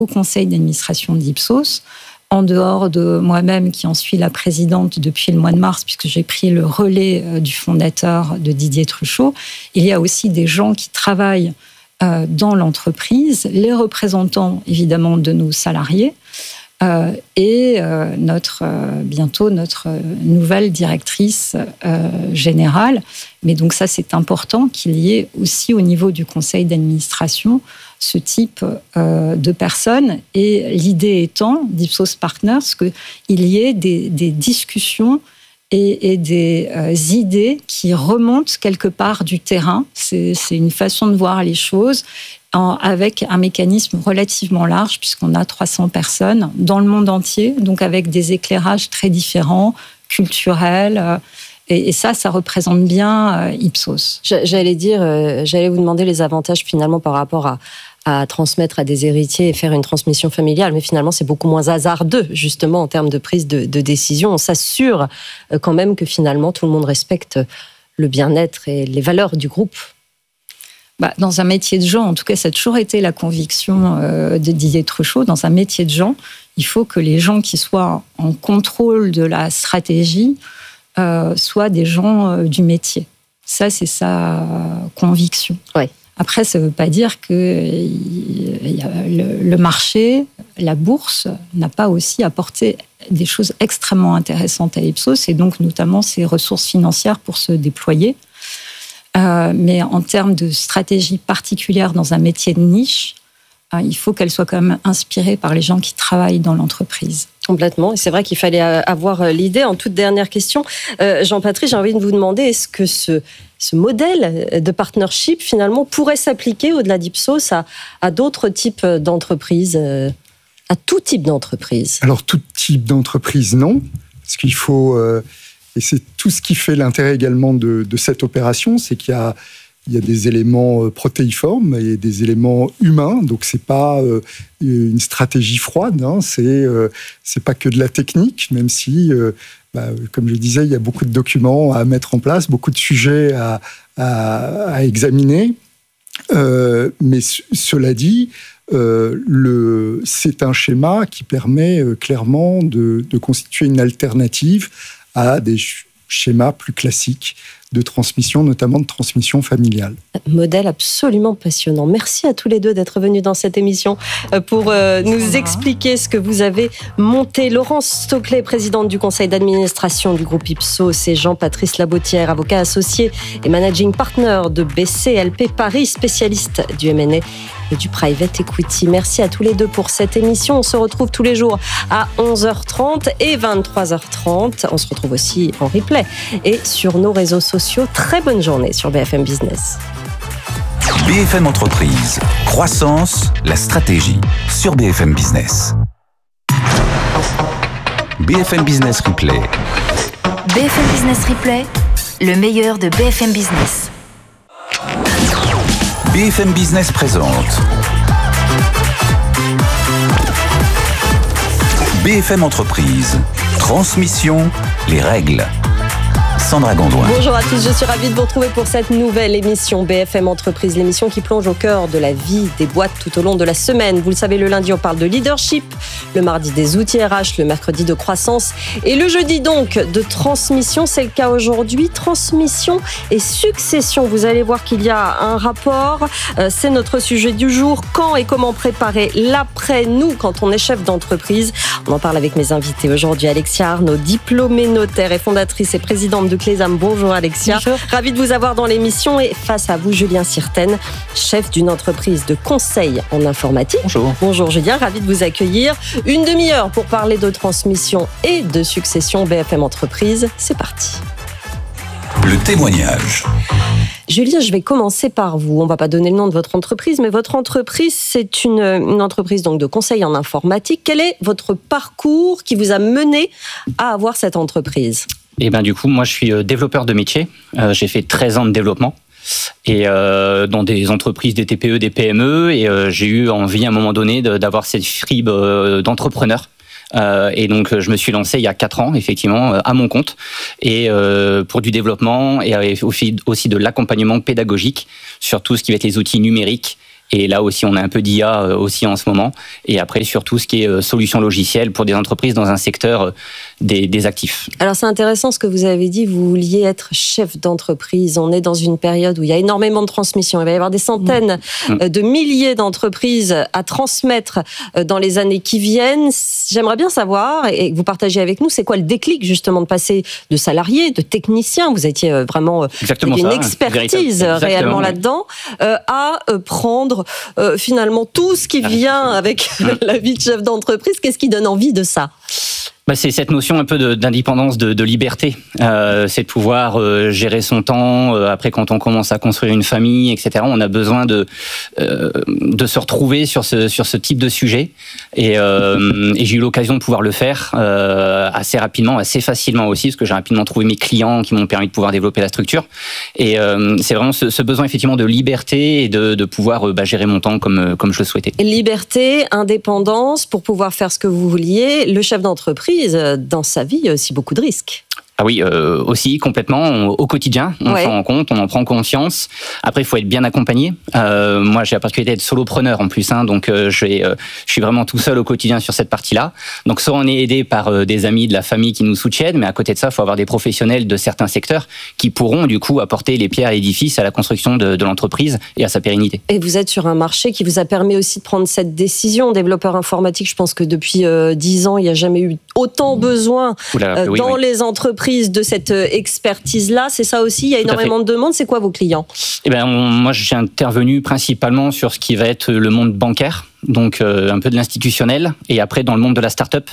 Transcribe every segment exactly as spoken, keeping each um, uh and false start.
au conseil d'administration d'Ipsos. En dehors de moi-même, qui en suis la présidente depuis le mois de mars, puisque j'ai pris le relais du fondateur de Didier Truchot, il y a aussi des gens qui travaillent dans l'entreprise, les représentants évidemment de nos salariés, euh, et euh, notre, euh, bientôt notre nouvelle directrice euh, générale. Mais donc ça, c'est important qu'il y ait aussi au niveau du conseil d'administration ce type euh, de personnes. Et l'idée étant, d'Ipsos Partners, qu'il y ait des, des discussions et, et des euh, idées qui remontent quelque part du terrain. C'est, c'est une façon de voir les choses en, avec un mécanisme relativement large, puisqu'on a trois cents personnes dans le monde entier, donc avec des éclairages très différents, culturels. Euh, et, et ça, ça représente bien euh, Ipsos. J'allais dire, euh, j'allais vous demander les avantages finalement par rapport à à transmettre à des héritiers et faire une transmission familiale, mais finalement c'est beaucoup moins hasardeux justement en termes de prise de, de décision. On s'assure quand même que finalement tout le monde respecte le bien-être et les valeurs du groupe. Bah, dans un métier de gens, en tout cas ça a toujours été la conviction euh, de Didier Truchot, dans un métier de gens, il faut que les gens qui soient en contrôle de la stratégie euh, soient des gens euh, du métier. Ça, c'est sa conviction. Oui. Après, ça ne veut pas dire que le marché, la bourse, n'a pas aussi apporté des choses extrêmement intéressantes à Ipsos, et donc notamment ses ressources financières pour se déployer. Euh, mais en termes de stratégie particulière dans un métier de niche, euh, il faut qu'elle soit quand même inspirée par les gens qui travaillent dans l'entreprise. Complètement. Et c'est vrai qu'il fallait avoir l'idée. En toute dernière question, euh, Jean-Patrice, j'ai envie de vous demander, est-ce que ce, ce modèle de partnership, finalement, pourrait s'appliquer au-delà d'Ipsos à, à d'autres types d'entreprises, euh, à tout type d'entreprise? Alors, tout type d'entreprise, non. Parce qu'il faut... Euh, et c'est tout ce qui fait l'intérêt également de, de cette opération, c'est qu'il y a Il y a des éléments protéiformes et des éléments humains, donc c'est pas euh, une stratégie froide, hein, c'est euh, c'est pas que de la technique, même si, euh, bah, comme je disais, il y a beaucoup de documents à mettre en place, beaucoup de sujets à, à, à examiner. Euh, mais c- cela dit, euh, le, c'est un schéma qui permet euh, clairement de, de constituer une alternative à des ch- schémas plus classiques de transmission, notamment de transmission familiale. Modèle absolument passionnant. Merci à tous les deux d'être venus dans cette émission pour euh, nous expliquer ce que vous avez monté. Laurence Stoclet, présidente du conseil d'administration du groupe Ipsos, et Jean-Patrice Labotière, avocat associé et managing partner de B C L P Paris, spécialiste du M and A et du private equity. Merci à tous les deux pour cette émission. On se retrouve tous les jours à onze heures trente et vingt-trois heures trente. On se retrouve aussi en replay et sur nos réseaux sociaux. Très bonne journée sur B F M Business. B F M Entreprise, croissance, la stratégie sur B F M Business. B F M Business Replay. B F M Business Replay, le meilleur de B F M Business. B F M Business présente B F M Entreprise, transmission, les règles. Sandra Gondouin. Bonjour à tous, je suis ravie de vous retrouver pour cette nouvelle émission B F M Entreprise, l'émission qui plonge au cœur de la vie des boîtes tout au long de la semaine. Vous le savez, le lundi, on parle de leadership, le mardi des outils R H, le mercredi de croissance et le jeudi donc de transmission. C'est le cas aujourd'hui, transmission et succession. Vous allez voir qu'il y a un rapport, euh, c'est notre sujet du jour. Quand et comment préparer l'après-nous quand on est chef d'entreprise? On en parle avec mes invités aujourd'hui. Alexia Arnaud, diplômée notaire et fondatrice et présidente de Clésam. Bonjour Alexia. Bonjour. Ravie de vous avoir dans l'émission. Et face à vous, Julien Sirten, chef d'une entreprise de conseil en informatique. Bonjour. Bonjour Julien, ravi de vous accueillir. Une demi-heure pour parler de transmission et de succession. B F M Entreprise, c'est parti. Le témoignage. Julien, je vais commencer par vous. On ne va pas donner le nom de votre entreprise, mais votre entreprise, c'est une, une entreprise donc de conseil en informatique. Quel est votre parcours qui vous a mené à avoir cette entreprise ? Et ben du coup, moi, je suis développeur de métier. Euh, j'ai fait treize ans de développement et euh, dans des entreprises, des T P E, des P M E, et euh, j'ai eu envie à un moment donné de, d'avoir cette fibre euh, d'entrepreneur. Euh, et donc, je me suis lancé il y a quatre ans, effectivement, à mon compte, et euh, pour du développement et aussi, aussi de l'accompagnement pédagogique sur tout ce qui va être les outils numériques Et là aussi, on a un peu d'I A aussi en ce moment. Et après, surtout ce qui est solutions logicielles pour des entreprises dans un secteur des, des actifs. Alors c'est intéressant ce que vous avez dit, vous vouliez être chef d'entreprise. On est dans une période où il y a énormément de transmission. Il va y avoir des centaines mmh. de milliers d'entreprises à transmettre dans les années qui viennent. J'aimerais bien savoir, et que vous partagez avec nous, c'est quoi le déclic justement de passer de salarié, de technicien, vous étiez vraiment Exactement une ça, expertise réellement oui. là-dedans, euh, à prendre euh, finalement tout ce qui vient avec la vie de chef d'entreprise. Qu'est-ce qui donne envie de ça ? Bah, c'est cette notion un peu de, d'indépendance, de, de liberté. Euh, c'est de pouvoir euh, gérer son temps. Euh, après, quand on commence à construire une famille, et cetera, on a besoin de euh, de se retrouver sur ce sur ce type de sujet. Et, euh, et j'ai eu l'occasion de pouvoir le faire euh, assez rapidement, assez facilement aussi, parce que j'ai rapidement trouvé mes clients qui m'ont permis de pouvoir développer la structure. Et euh, c'est vraiment ce, ce besoin effectivement de liberté et de, de pouvoir euh, bah, gérer mon temps comme comme je le souhaitais. Liberté, indépendance pour pouvoir faire ce que vous vouliez. Le chef d'entreprise, dans sa vie, il y a aussi beaucoup de risques. Ah oui, euh, aussi complètement on, au quotidien, on ouais. s'en rend compte, on en prend conscience. Après, il faut être bien accompagné. Euh, moi, j'ai la particularité d'être solopreneur en plus, hein, donc euh, je, euh, je suis vraiment tout seul au quotidien sur cette partie-là. Donc, soit on est aidé par euh, des amis, de la famille qui nous soutiennent, mais à côté de ça, il faut avoir des professionnels de certains secteurs qui pourront du coup apporter les pierres à l'édifice à la construction de, de l'entreprise et à sa pérennité. Et vous êtes sur un marché qui vous a permis aussi de prendre cette décision. Développeur informatique, je pense que depuis euh, dix ans, il n'y a jamais eu autant besoin Oula, euh, oui, dans oui. les entreprises de cette expertise-là, c'est ça aussi, il y a Tout énormément de demandes. C'est quoi vos clients ? Eh ben, on, moi, j'ai intervenu principalement sur ce qui va être le monde bancaire, donc euh, un peu de l'institutionnel, et après dans le monde de la start-up,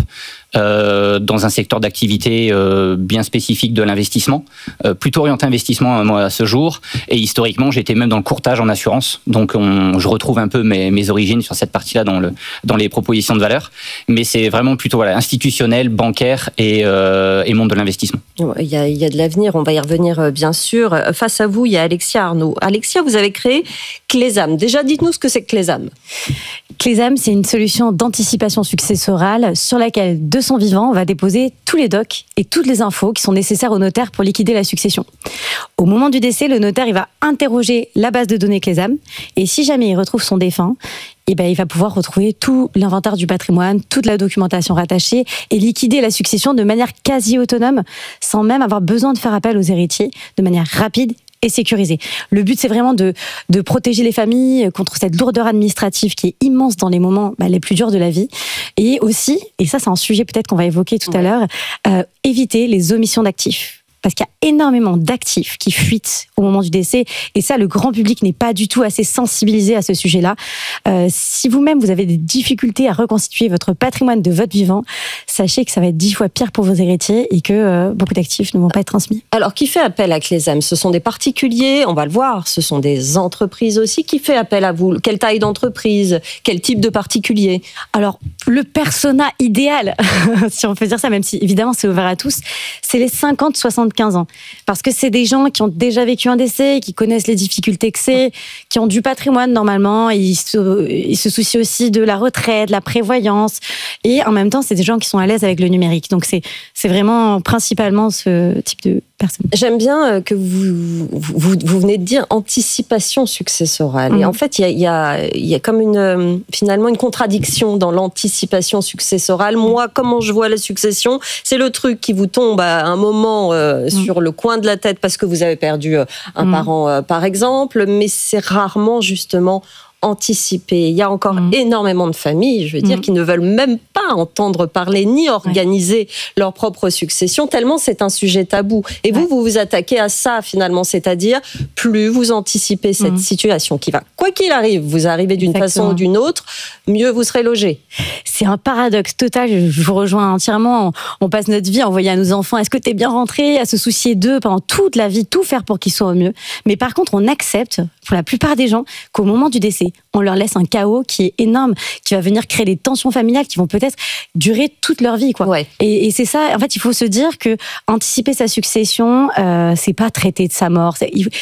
euh, dans un secteur d'activité euh, bien spécifique de l'investissement, euh, plutôt orienté investissement moi, à ce jour, et historiquement j'étais même dans le courtage en assurance, donc on, je retrouve un peu mes, mes origines sur cette partie-là dans, le, dans les propositions de valeur, mais c'est vraiment plutôt voilà, institutionnel, bancaire et, euh, et monde de l'investissement. Il y, a, il y a de l'avenir, on va y revenir bien sûr. Face à vous, il y a Alexia Arnaud. Alexia, vous avez créé Clésam. Déjà, dites-nous ce que c'est que Clésam. Clésam, c'est une solution d'anticipation successorale sur laquelle, de son vivant, on va déposer tous les docs et toutes les infos qui sont nécessaires au notaire pour liquider la succession. Au moment du décès, le notaire il va interroger la base de données Clésam et si jamais il retrouve son défunt, eh ben, il va pouvoir retrouver tout l'inventaire du patrimoine, toute la documentation rattachée et liquider la succession de manière quasi autonome sans même avoir besoin de faire appel aux héritiers de manière rapide et sécurisée. Le but, c'est vraiment de, de protéger les familles contre cette lourdeur administrative qui est immense dans les moments bah, les plus durs de la vie. Et aussi, et ça c'est un sujet peut-être qu'on va évoquer tout ouais. à l'heure, euh, éviter les omissions d'actifs. Parce qu'il y a énormément d'actifs qui fuitent au moment du décès. Et ça, le grand public n'est pas du tout assez sensibilisé à ce sujet-là. Euh, si vous-même, vous avez des difficultés à reconstituer votre patrimoine de votre vivant, sachez que ça va être dix fois pire pour vos héritiers et que euh, beaucoup d'actifs ne vont pas être transmis. Alors, qui fait appel à Clésam ? Ce sont des particuliers, on va le voir. Ce sont des entreprises aussi. Qui fait appel à vous ? Quelle taille d'entreprise ? Quel type de particulier ? Alors, le persona idéal, si on peut dire ça, même si évidemment c'est ouvert à tous, c'est les cinquante à soixante-quinze ans. Parce que c'est des gens qui ont déjà vécu un décès, qui connaissent les difficultés que c'est, qui ont du patrimoine normalement, ils se, ils se soucient aussi de la retraite, de la prévoyance, et en même temps, c'est des gens qui sont à l'aise avec le numérique. Donc c'est, c'est vraiment principalement ce type de personnes. J'aime bien que vous, vous, vous venez de dire anticipation successorale. Mmh. Et en fait, il y a, il y a, il y a comme une, finalement une contradiction dans l'anticipation successorale. Moi, comment je vois la succession, c'est le truc qui vous tombe à un moment euh, mmh. sur le coin de la tête parce que vous avez perdu un mmh. parent, euh, par exemple, mais c'est rarement justement anticiper. Il y a encore mmh. énormément de familles, je veux dire, mmh. qui ne veulent même pas entendre parler ni organiser ouais. leur propre succession, tellement c'est un sujet tabou. Et ouais. vous, vous vous attaquez à ça finalement, c'est-à-dire plus vous anticipez cette mmh. situation qui va, quoi qu'il arrive, vous arrivez d'une Exactement. façon ou d'une autre, mieux vous serez logé. C'est un paradoxe total, je vous rejoins entièrement. On passe notre vie à envoyer à nos enfants, est-ce que t'es bien rentré, à se soucier d'eux pendant toute la vie, tout faire pour qu'ils soient au mieux. Mais par contre, on accepte, pour la plupart des gens, qu'au moment du décès, on leur laisse un chaos qui est énorme, qui va venir créer des tensions familiales qui vont peut-être durer toute leur vie, quoi. Ouais. Et, et c'est ça. En fait, il faut se dire que anticiper sa succession, euh, c'est pas traiter de sa mort. C'est, il,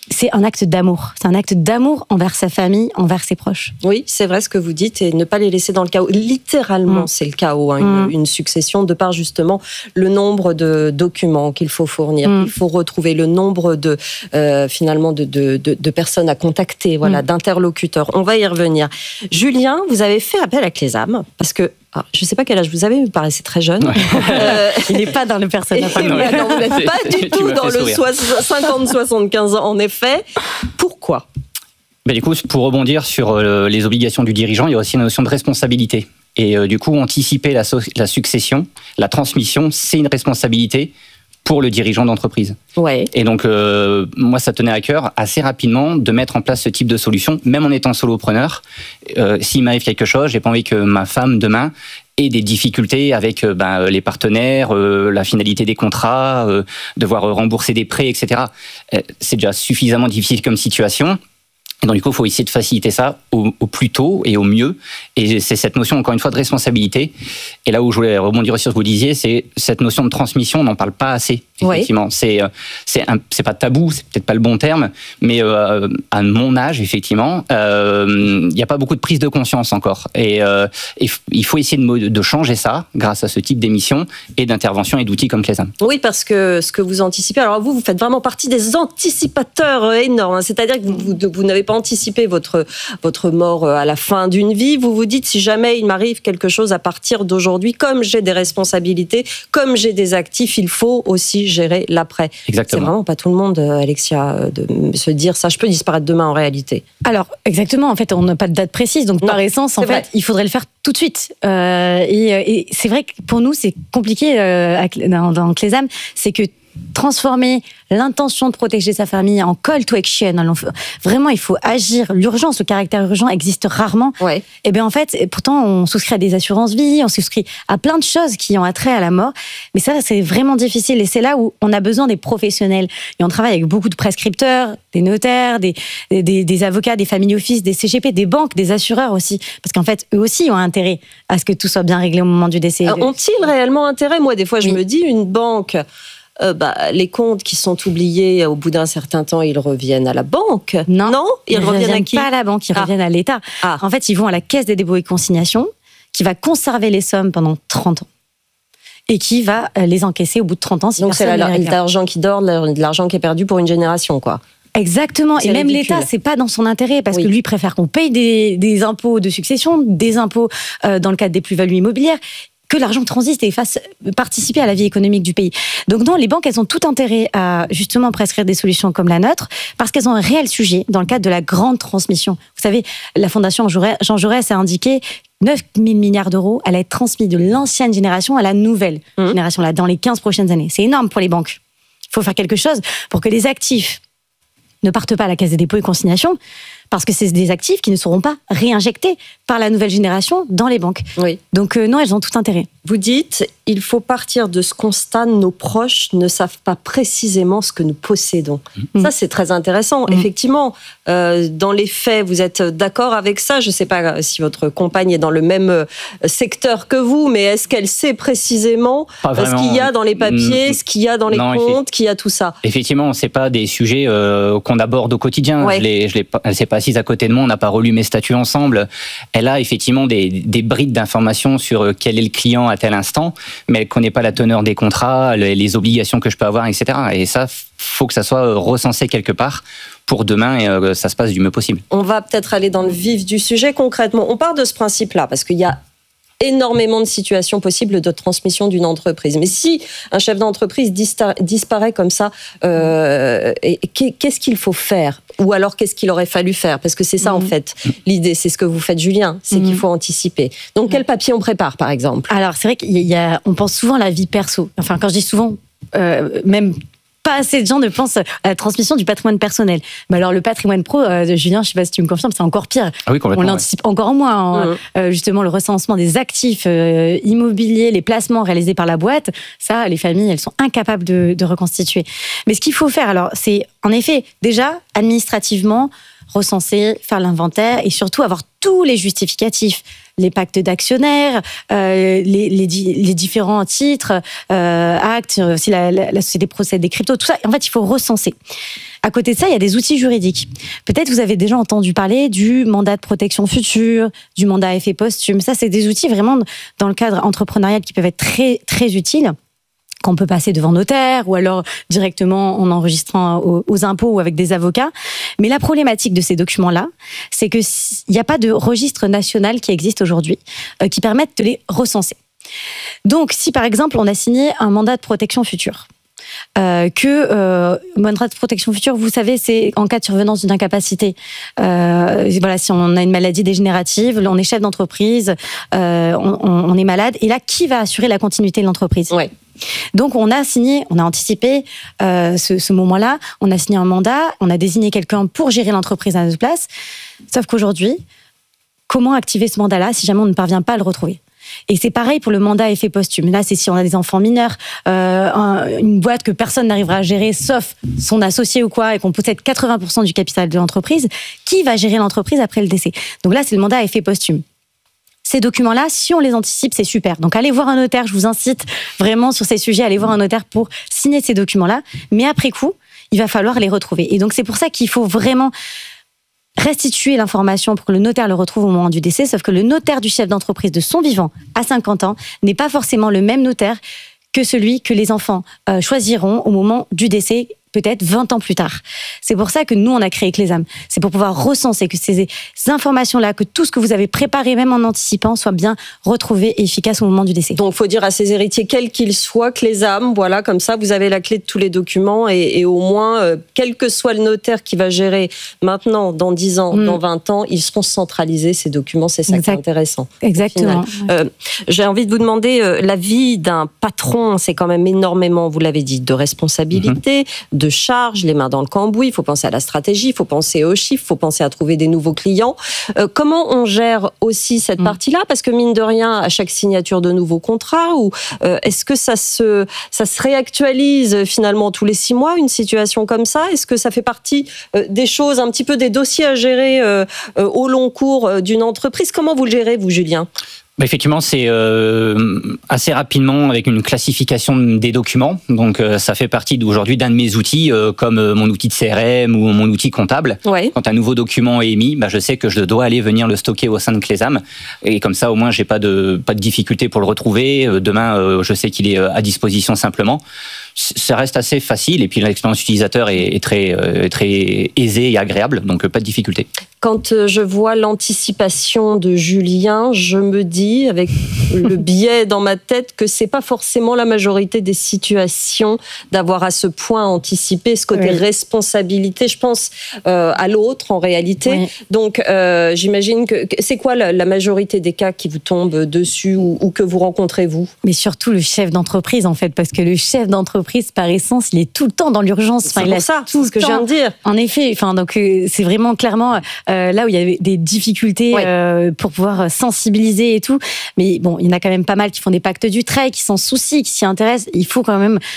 c'est un acte d'amour. C'est un acte d'amour envers sa famille, envers ses proches. Oui, c'est vrai ce que vous dites, et ne pas les laisser dans le chaos. Littéralement, mmh. c'est le chaos, hein, mmh. une, une succession, de par justement le nombre de documents qu'il faut fournir. Mmh. Il faut retrouver le nombre de, euh, finalement, de, de, de, de personnes à contacter, voilà, mmh. d'interlocuteurs. On va y revenir. Julien, vous avez fait appel à Clésame, parce que ah, je ne sais pas quel âge vous avez, vous paraissez très jeune. Ouais. Euh, il n'est pas dans le personnage. Non, non, vous n'êtes pas du tout dans le cinquante soixante-quinze ans, en effet. Pourquoi ? Ben, du coup, pour rebondir sur euh, les obligations du dirigeant, il y a aussi une notion de responsabilité. Et euh, du coup, anticiper la, so- la succession, la transmission, c'est une responsabilité pour le dirigeant d'entreprise. Ouais. Et donc, euh, moi, ça tenait à cœur assez rapidement de mettre en place ce type de solution, même en étant solopreneur. Euh, s'il m'arrive quelque chose, j'ai pas envie que ma femme, demain, ait des difficultés avec euh, ben, les partenaires, euh, la finalité des contrats, euh, devoir rembourser des prêts, et cetera. Euh, c'est déjà suffisamment difficile comme situation. Et donc, du coup, il faut essayer de faciliter ça au, au plus tôt et au mieux. Et c'est cette notion, encore une fois, de responsabilité. Et là où je voulais rebondir sur ce que vous disiez, c'est cette notion de transmission, on n'en parle pas assez. Effectivement, oui. c'est c'est un, c'est pas tabou, c'est peut-être pas le bon terme, mais euh, à mon âge, effectivement, il euh, n'y a pas beaucoup de prise de conscience encore. Et, euh, et il faut essayer de, de changer ça grâce à ce type d'émission et d'intervention et d'outils comme Clésame. Oui, parce que ce que vous anticipez, alors vous, vous faites vraiment partie des anticipateurs énormes. C'est-à-dire que vous, vous, vous n'avez pas anticipé votre votre mort à la fin d'une vie. Vous vous dites, si jamais il m'arrive quelque chose à partir d'aujourd'hui, comme j'ai des responsabilités, comme j'ai des actifs, il faut aussi gérer l'après. Exactement. C'est vraiment pas tout le monde, Alexia, de se dire ça, je peux disparaître demain en réalité. Alors, exactement, en fait, on n'a pas de date précise, donc non, par essence, en fait, vrai. il faudrait le faire tout de suite. Euh, et, et c'est vrai que pour nous, c'est compliqué euh, dans, dans Clésame, c'est que transformer l'intention de protéger sa famille en call to action. Vraiment, il faut agir. L'urgence, le caractère urgent existe rarement. Ouais. Et bien en fait, pourtant, on souscrit à des assurances vie, on souscrit à plein de choses qui ont attrait à la mort. Mais ça, c'est vraiment difficile. Et c'est là où on a besoin des professionnels. Et on travaille avec beaucoup de prescripteurs, des notaires, des, des, des avocats, des family office, des C G P, des banques, des assureurs aussi. Parce qu'en fait, eux aussi ont intérêt à ce que tout soit bien réglé au moment du décès. Alors, ont-ils réellement intérêt ? Moi, des fois, je oui. me dis, une banque... Euh, bah, les comptes qui sont oubliés, au bout d'un certain temps, ils reviennent à la banque. Non, non ils, ils reviennent, reviennent à qui ? Pas à la banque, ils ah. reviennent à l'État. Ah. En fait, ils vont à la Caisse des dépôts et consignations, qui va conserver les sommes pendant trente ans. Et qui va les encaisser au bout de trente ans. Si Donc c'est la, l'argent qui dort, l'argent qui est perdu pour une génération, quoi. Exactement. C'est et même ridicule. l'État, c'est pas dans son intérêt, parce oui. que lui préfère qu'on paye des, des impôts de succession, des impôts euh, dans le cadre des plus-values immobilières, que l'argent transite et fasse participer à la vie économique du pays. Donc non, les banques, elles ont tout intérêt à justement prescrire des solutions comme la nôtre, parce qu'elles ont un réel sujet dans le cadre de la grande transmission. Vous savez, la Fondation Jean Jaurès a indiqué neuf mille milliards d'euros allaient être transmis de l'ancienne génération à la nouvelle mmh. génération, là, dans les quinze prochaines années. C'est énorme pour les banques. Il faut faire quelque chose pour que les actifs ne partent pas à la Caisse des dépôts et consignations, parce que c'est des actifs qui ne seront pas réinjectés par la nouvelle génération dans les banques. Oui. Donc euh, non, elles ont tout intérêt. Vous dites, il faut partir de ce constat, nos proches ne savent pas précisément ce que nous possédons. Mmh. Ça, c'est très intéressant. Mmh. Effectivement, euh, dans les faits, vous êtes d'accord avec ça ? Je ne sais pas si votre compagne est dans le même secteur que vous, mais est-ce qu'elle sait précisément ce qu'il y a dans les papiers, mmh. ce qu'il y a dans les non, comptes, qu'il y a tout ça ? Effectivement, ce n'est pas des sujets euh, qu'on aborde au quotidien. Ouais. Je l'ai, je l'ai, elle ne s'est pas assise à côté de moi, on n'a pas relu mes statuts ensemble. Elle a effectivement des, des brides d'informations sur quel est le client à tel instant, mais elle ne connaît pas la teneur des contrats, les, les obligations que je peux avoir, et cetera. Et ça, il faut que ça soit recensé quelque part pour demain et euh, ça se passe du mieux possible. On va peut-être aller dans le vif du sujet concrètement. On part de ce principe-là, parce qu'il y a énormément de situations possibles de transmission d'une entreprise. Mais si un chef d'entreprise disparaît comme ça, euh, qu'est-ce qu'il faut faire ? Ou alors, qu'est-ce qu'il aurait fallu faire ? Parce que c'est ça, mmh. en fait, l'idée. C'est ce que vous faites, Julien. C'est mmh. qu'il faut anticiper. Donc, quel papier on prépare, par exemple ? Alors, c'est vrai qu'on pense souvent à la vie perso. Enfin, quand je dis souvent, euh, même... pas assez de gens ne pensent à la transmission du patrimoine personnel. Mais alors, le patrimoine pro, euh, de Julien, je ne sais pas si tu me confirmes, c'est encore pire. Ah oui, complètement. On l'anticipe ouais. encore moins. Hein. Mmh. Euh, justement, le recensement des actifs euh, immobiliers, les placements réalisés par la boîte, ça, les familles, elles sont incapables de, de reconstituer. Mais ce qu'il faut faire, alors, c'est en effet, déjà, administrativement, recenser, faire l'inventaire et surtout avoir tous les justificatifs, les pactes d'actionnaires, euh, les, les, les différents titres, euh, actes, si la, la, la société procède des cryptos, tout ça. En fait, il faut recenser. À côté de ça, il y a des outils juridiques. Peut-être vous avez déjà entendu parler du mandat de protection future, du mandat à effet posthume. Ça, c'est des outils vraiment dans le cadre entrepreneurial qui peuvent être très, très utiles, qu'on peut passer devant notaire ou alors directement en enregistrant aux, aux impôts ou avec des avocats. Mais la problématique de ces documents-là, c'est qu'il n'y a pas de registre national qui existe aujourd'hui euh, qui permette de les recenser. Donc, si par exemple, on a signé un mandat de protection future, Euh, que euh, mandat de protection future, vous savez, c'est en cas de survenance d'une incapacité. Euh, voilà, si on a une maladie dégénérative, on est chef d'entreprise, euh, on, on est malade, et là, qui va assurer la continuité de l'entreprise ? Ouais. Donc, on a signé, on a anticipé euh, ce, ce moment-là, on a signé un mandat, on a désigné quelqu'un pour gérer l'entreprise à notre place. Sauf qu'aujourd'hui, comment activer ce mandat-là si jamais on ne parvient pas à le retrouver ? Et c'est pareil pour le mandat à effet posthume. Là, c'est si on a des enfants mineurs, euh, un, une boîte que personne n'arrivera à gérer, sauf son associé ou quoi, et qu'on possède quatre-vingts pour cent du capital de l'entreprise, qui va gérer l'entreprise après le décès ? Donc là, c'est le mandat à effet posthume. Ces documents-là, si on les anticipe, c'est super. Donc allez voir un notaire, je vous incite vraiment sur ces sujets, allez voir un notaire pour signer ces documents-là. Mais après coup, il va falloir les retrouver. Et donc c'est pour ça qu'il faut vraiment restituer l'information pour que le notaire le retrouve au moment du décès, sauf que le notaire du chef d'entreprise de son vivant à cinquante ans n'est pas forcément le même notaire que celui que les enfants euh, choisiront au moment du décès, peut-être vingt ans plus tard. C'est pour ça que nous, on a créé Clésam. C'est pour pouvoir recenser, que ces, ces informations-là, que tout ce que vous avez préparé, même en anticipant, soit bien retrouvé et efficace au moment du décès. Donc, il faut dire à ces héritiers, quels qu'ils soient, Clésam, voilà, comme ça, vous avez la clé de tous les documents et, et au moins, euh, quel que soit le notaire qui va gérer maintenant, dans dix ans, mmh. dans vingt ans, ils seront centralisés, ces documents. C'est ça exact. Qui est intéressant. Exactement. Euh, j'ai envie de vous demander, euh, la vie d'un patron, c'est quand même énormément, vous l'avez dit, de responsabilités, mmh. de de charges, les mains dans le cambouis, il faut penser à la stratégie, il faut penser aux chiffres, il faut penser à trouver des nouveaux clients. Euh, comment on gère aussi cette mmh. partie-là ? Parce que mine de rien, à chaque signature de nouveaux contrats, ou euh, est-ce que ça se, ça se réactualise finalement tous les six mois, une situation comme ça ? Est-ce que ça fait partie euh, des choses, un petit peu des dossiers à gérer euh, euh, au long cours euh, d'une entreprise ? Comment vous le gérez, vous, Julien ? Effectivement, c'est euh, assez rapidement avec une classification des documents. Donc, euh, ça fait partie d'aujourd'hui d'un de mes outils, euh, comme euh, mon outil de C R M ou mon outil comptable. Ouais. Quand un nouveau document est émis, bah, je sais que je dois aller venir le stocker au sein de Clésam. Et comme ça, au moins, j'ai pas de pas de difficulté pour le retrouver. Euh, demain, euh, je sais qu'il est à disposition simplement. Ça reste assez facile. Et puis, l'expérience utilisateur est, est très euh, très aisée et agréable. Donc, euh, pas de difficulté. Quand je vois l'anticipation de Julien, je me dis, avec le biais dans ma tête, que c'est pas forcément la majorité des situations d'avoir à ce point anticipé ce côté oui. responsabilité. Je pense euh, à l'autre en réalité. Oui. Donc, euh, j'imagine que c'est quoi la, la majorité des cas qui vous tombent dessus ou, ou que vous rencontrez vous ? Mais surtout le chef d'entreprise en fait, parce que le chef d'entreprise par essence, il est tout le temps dans l'urgence. Enfin, c'est pour ça, tout ce que je viens de dire. En effet, enfin donc euh, c'est vraiment clairement. Euh, là où il y avait des difficultés ouais. euh, pour pouvoir sensibiliser et tout. Mais bon, il y en a quand même pas mal qui font des pactes du trait, qui s'en soucient, qui s'y intéressent. Il faut quand même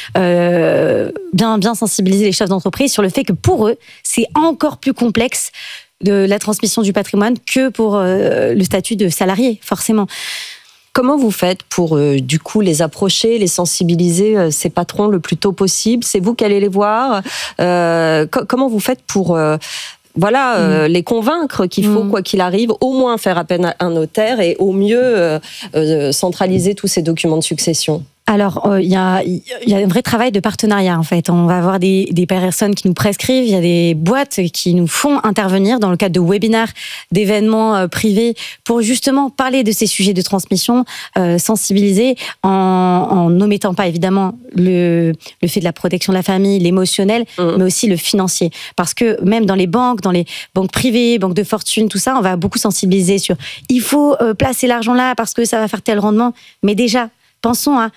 euh, bien, bien sensibiliser les chefs d'entreprise sur le fait que pour eux, c'est encore plus complexe de la transmission du patrimoine que pour euh, le statut de salarié, forcément. Comment vous faites pour, euh, du coup, les approcher, les sensibiliser, euh, ces patrons, le plus tôt possible ? C'est vous qui allez les voir ? euh, co- Comment vous faites pour... Euh, Voilà, euh, mmh. les convaincre qu'il faut, mmh. quoi qu'il arrive, au moins faire appel à un notaire et au mieux euh, euh, centraliser tous ces documents de succession. Alors, il euh, y, a, y a un vrai travail de partenariat, en fait. On va avoir des, des personnes qui nous prescrivent, il y a des boîtes qui nous font intervenir dans le cadre de webinaires, d'événements euh, privés, pour justement parler de ces sujets de transmission, euh, sensibiliser, en, en omettant pas, évidemment, le, le fait de la protection de la famille, l'émotionnel, mmh. mais aussi le financier. Parce que même dans les banques, dans les banques privées, banques de fortune, tout ça, on va beaucoup sensibiliser sur « il faut euh, placer l'argent là parce que ça va faire tel rendement ». Mais déjà, pensons à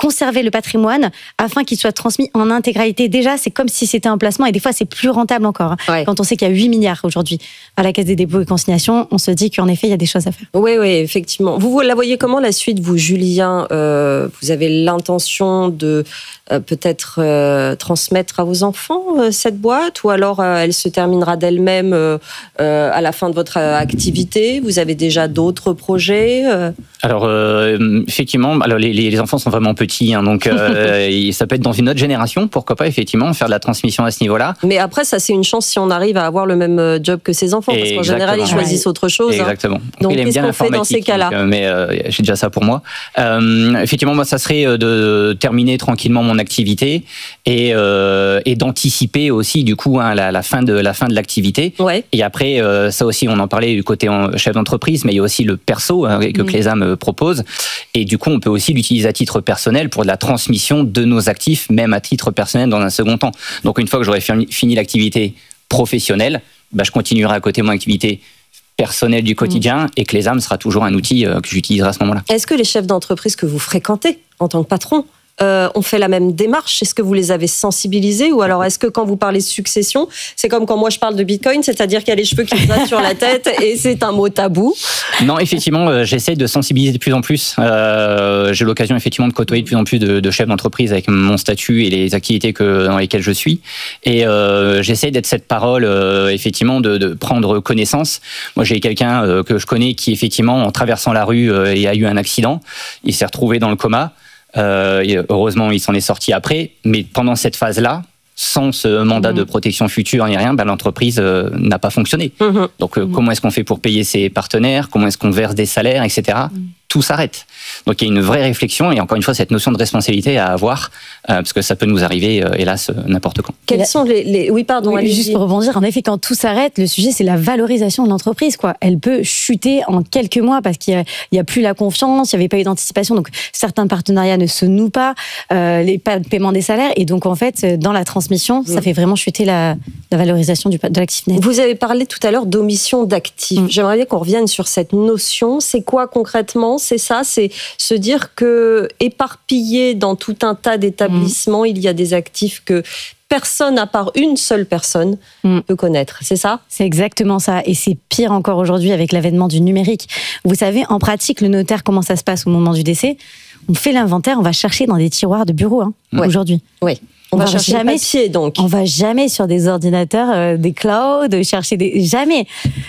conserver le patrimoine afin qu'il soit transmis en intégralité. Déjà, c'est comme si c'était un placement et des fois, c'est plus rentable encore. Ouais. Quand on sait qu'il y a huit milliards aujourd'hui à la Caisse des dépôts et consignations, on se dit qu'en effet, il y a des choses à faire. Oui, oui, effectivement. Vous, vous la voyez comment la suite, vous, Julien? euh, Vous avez l'intention de euh, peut-être euh, transmettre à vos enfants euh, cette boîte, ou alors euh, elle se terminera d'elle-même euh, euh, à la fin de votre euh, activité? Vous avez déjà d'autres projets euh... Alors euh, effectivement, alors les, les enfants sont vraiment petits, hein, donc euh, ça peut être dans une autre génération, pourquoi pas effectivement faire de la transmission à ce niveau-là. Mais après, ça c'est une chance si on arrive à avoir le même job que ses enfants, parce qu'en général ils choisissent autre chose. Exactement. Hein. Donc, il aime qu'est-ce bien qu'on fait dans ces cas-là? donc, euh, Mais euh, j'ai déjà ça pour moi. Euh, effectivement, moi, ça serait de terminer tranquillement mon activité et, euh, et d'anticiper aussi du coup hein, la, la fin de la fin de l'activité. Ouais. Et après, euh, ça aussi, on en parlait du côté en, chef d'entreprise, mais il y a aussi le perso hein, que mmh. Clésam propose. Et du coup, on peut aussi l'utiliser à titre personnel pour de la transmission de nos actifs, même à titre personnel dans un second temps. Donc, une fois que j'aurai fini l'activité professionnelle, bah, je continuerai à côté mon activité personnelle du quotidien mmh. et Clésam sera toujours un outil que j'utiliserai à ce moment-là. Est-ce que les chefs d'entreprise que vous fréquentez en tant que patron Euh, ont fait la même démarche? Est-ce que vous les avez sensibilisés, ou alors est-ce que quand vous parlez de succession, c'est comme quand moi je parle de Bitcoin, c'est-à-dire qu'il y a les cheveux qui me passent sur la tête et c'est un mot tabou? Non, effectivement, euh, j'essaie de sensibiliser de plus en plus. Euh, j'ai l'occasion effectivement de côtoyer de plus en plus de, de chefs d'entreprise avec mon statut et les activités que, dans lesquelles je suis. Et euh, j'essaie d'être cette parole, euh, effectivement, de, de prendre connaissance. Moi, j'ai quelqu'un euh, que je connais qui, effectivement, en traversant la rue, euh, a eu un accident. Il s'est retrouvé dans le coma. Euh, heureusement, il s'en est sorti après, mais pendant cette phase-là, sans ce mandat mmh. de protection future ni rien, ben, l'entreprise euh, n'a pas fonctionné. Mmh. Donc, euh, mmh. comment est-ce qu'on fait pour payer ses partenaires? Comment est-ce qu'on verse des salaires, et cetera. Mmh. Tout s'arrête. Donc, il y a une vraie réflexion et encore une fois, cette notion de responsabilité à avoir, euh, parce que ça peut nous arriver, euh, hélas, n'importe quand. Quels sont les... les... Oui, pardon. Oui, juste pour rebondir, en effet, quand tout s'arrête, le sujet, c'est la valorisation de l'entreprise, quoi. Elle peut chuter en quelques mois parce qu'il n'y a, a plus la confiance, il n'y avait pas eu d'anticipation, donc certains partenariats ne se nouent pas, euh, les pas de paiement des salaires, et donc, en fait, dans la transmission, mmh. ça fait vraiment chuter la, la valorisation du, de l'actif net. Vous avez parlé tout à l'heure d'omission d'actifs. Mmh. J'aimerais bien qu'on revienne sur cette notion. C'est quoi concrètement? C'est ça, c'est se dire que éparpillé dans tout un tas d'établissements, mmh. il y a des actifs que personne, à part une seule personne, mmh. peut connaître. C'est ça? C'est exactement ça. Et c'est pire encore aujourd'hui avec l'avènement du numérique. Vous savez, en pratique, le notaire, comment ça se passe au moment du décès? On fait l'inventaire, on va chercher dans des tiroirs de bureau hein, ouais. aujourd'hui. Oui. On, on va, va chercher jamais, papier, donc. On va jamais sur des ordinateurs, euh, des clouds, chercher des... Jamais.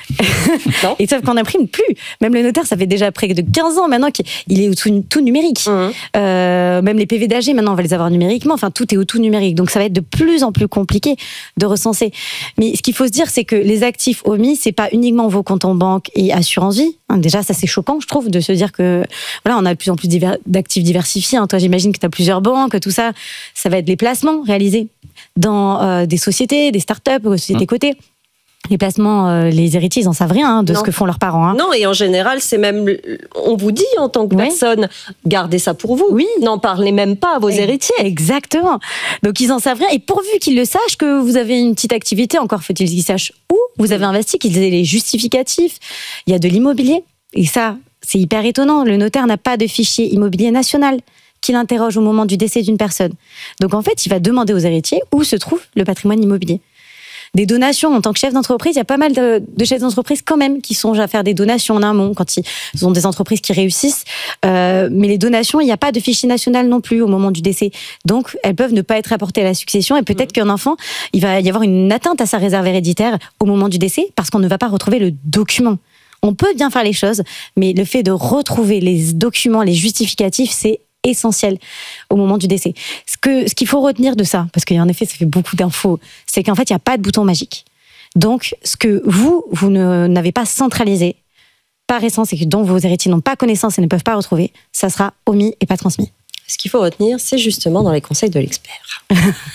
Non. Et sauf qu'on n'imprime plus. Même le notaire, ça fait déjà près de quinze ans maintenant qu'il est au tout, tout numérique. Mmh. Euh, même les P V d'A G, maintenant, on va les avoir numériquement. Enfin, tout est au tout numérique. Donc, ça va être de plus en plus compliqué de recenser. Mais ce qu'il faut se dire, c'est que les actifs omis, c'est pas uniquement vos comptes en banque et assurance vie. Déjà, ça, c'est choquant, je trouve, de se dire que, voilà, on a de plus en plus divers, d'actifs diversifiés. Toi, j'imagine que tu as plusieurs banques, tout ça. Ça va être les placements réalisés dans euh, des sociétés, des startups, des sociétés cotées. Les placements, euh, les héritiers, ils n'en savent rien hein, de non. ce que font leurs parents. Hein. Non, et en général, c'est même, on vous dit en tant que oui. personne, gardez ça pour vous. Oui. N'en parlez même pas à vos et, héritiers. Exactement. Donc, ils n'en savent rien. Et pourvu qu'ils le sachent, que vous avez une petite activité, encore faut-il qu'ils sachent où vous avez investi, qu'ils aient les justificatifs. Il y a de l'immobilier. Et ça, c'est hyper étonnant. Le notaire n'a pas de fichier immobilier national qu'il interroge au moment du décès d'une personne. Donc, en fait, il va demander aux héritiers où se trouve le patrimoine immobilier. Des donations, en tant que chef d'entreprise, il y a pas mal de, de chefs d'entreprise quand même qui songent à faire des donations en amont quand ils ont des entreprises qui réussissent. Euh, mais les donations, il n'y a pas de fichier national non plus au moment du décès. Donc, elles peuvent ne pas être rapportées à la succession et peut-être mmh. qu'un enfant, il va y avoir une atteinte à sa réserve héréditaire au moment du décès parce qu'on ne va pas retrouver le document. On peut bien faire les choses, mais le fait de retrouver les documents, les justificatifs, c'est essentiel au moment du décès. Ce que, ce qu'il faut retenir de ça, parce qu'en effet, ça fait beaucoup d'infos, c'est qu'en fait, il n'y a pas de bouton magique. Donc, ce que vous, vous ne, n'avez pas centralisé, par essence, et que dont vos héritiers n'ont pas connaissance et ne peuvent pas retrouver, ça sera omis et pas transmis. Ce qu'il faut retenir, c'est justement dans les conseils de l'expert.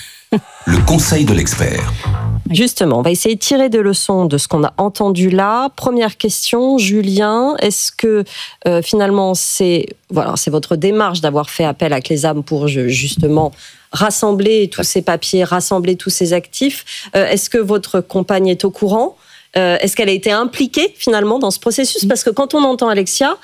Le conseil de l'expert. Justement, on va essayer de tirer des leçons de ce qu'on a entendu là. Première question, Julien, est-ce que euh, finalement c'est, voilà, c'est votre démarche d'avoir fait appel à Clésam pour justement rassembler tous ces papiers, rassembler tous ces actifs? euh, Est-ce que votre compagne est au courant? euh, Est-ce qu'elle a été impliquée finalement dans ce processus? Parce que quand on entend Alexia,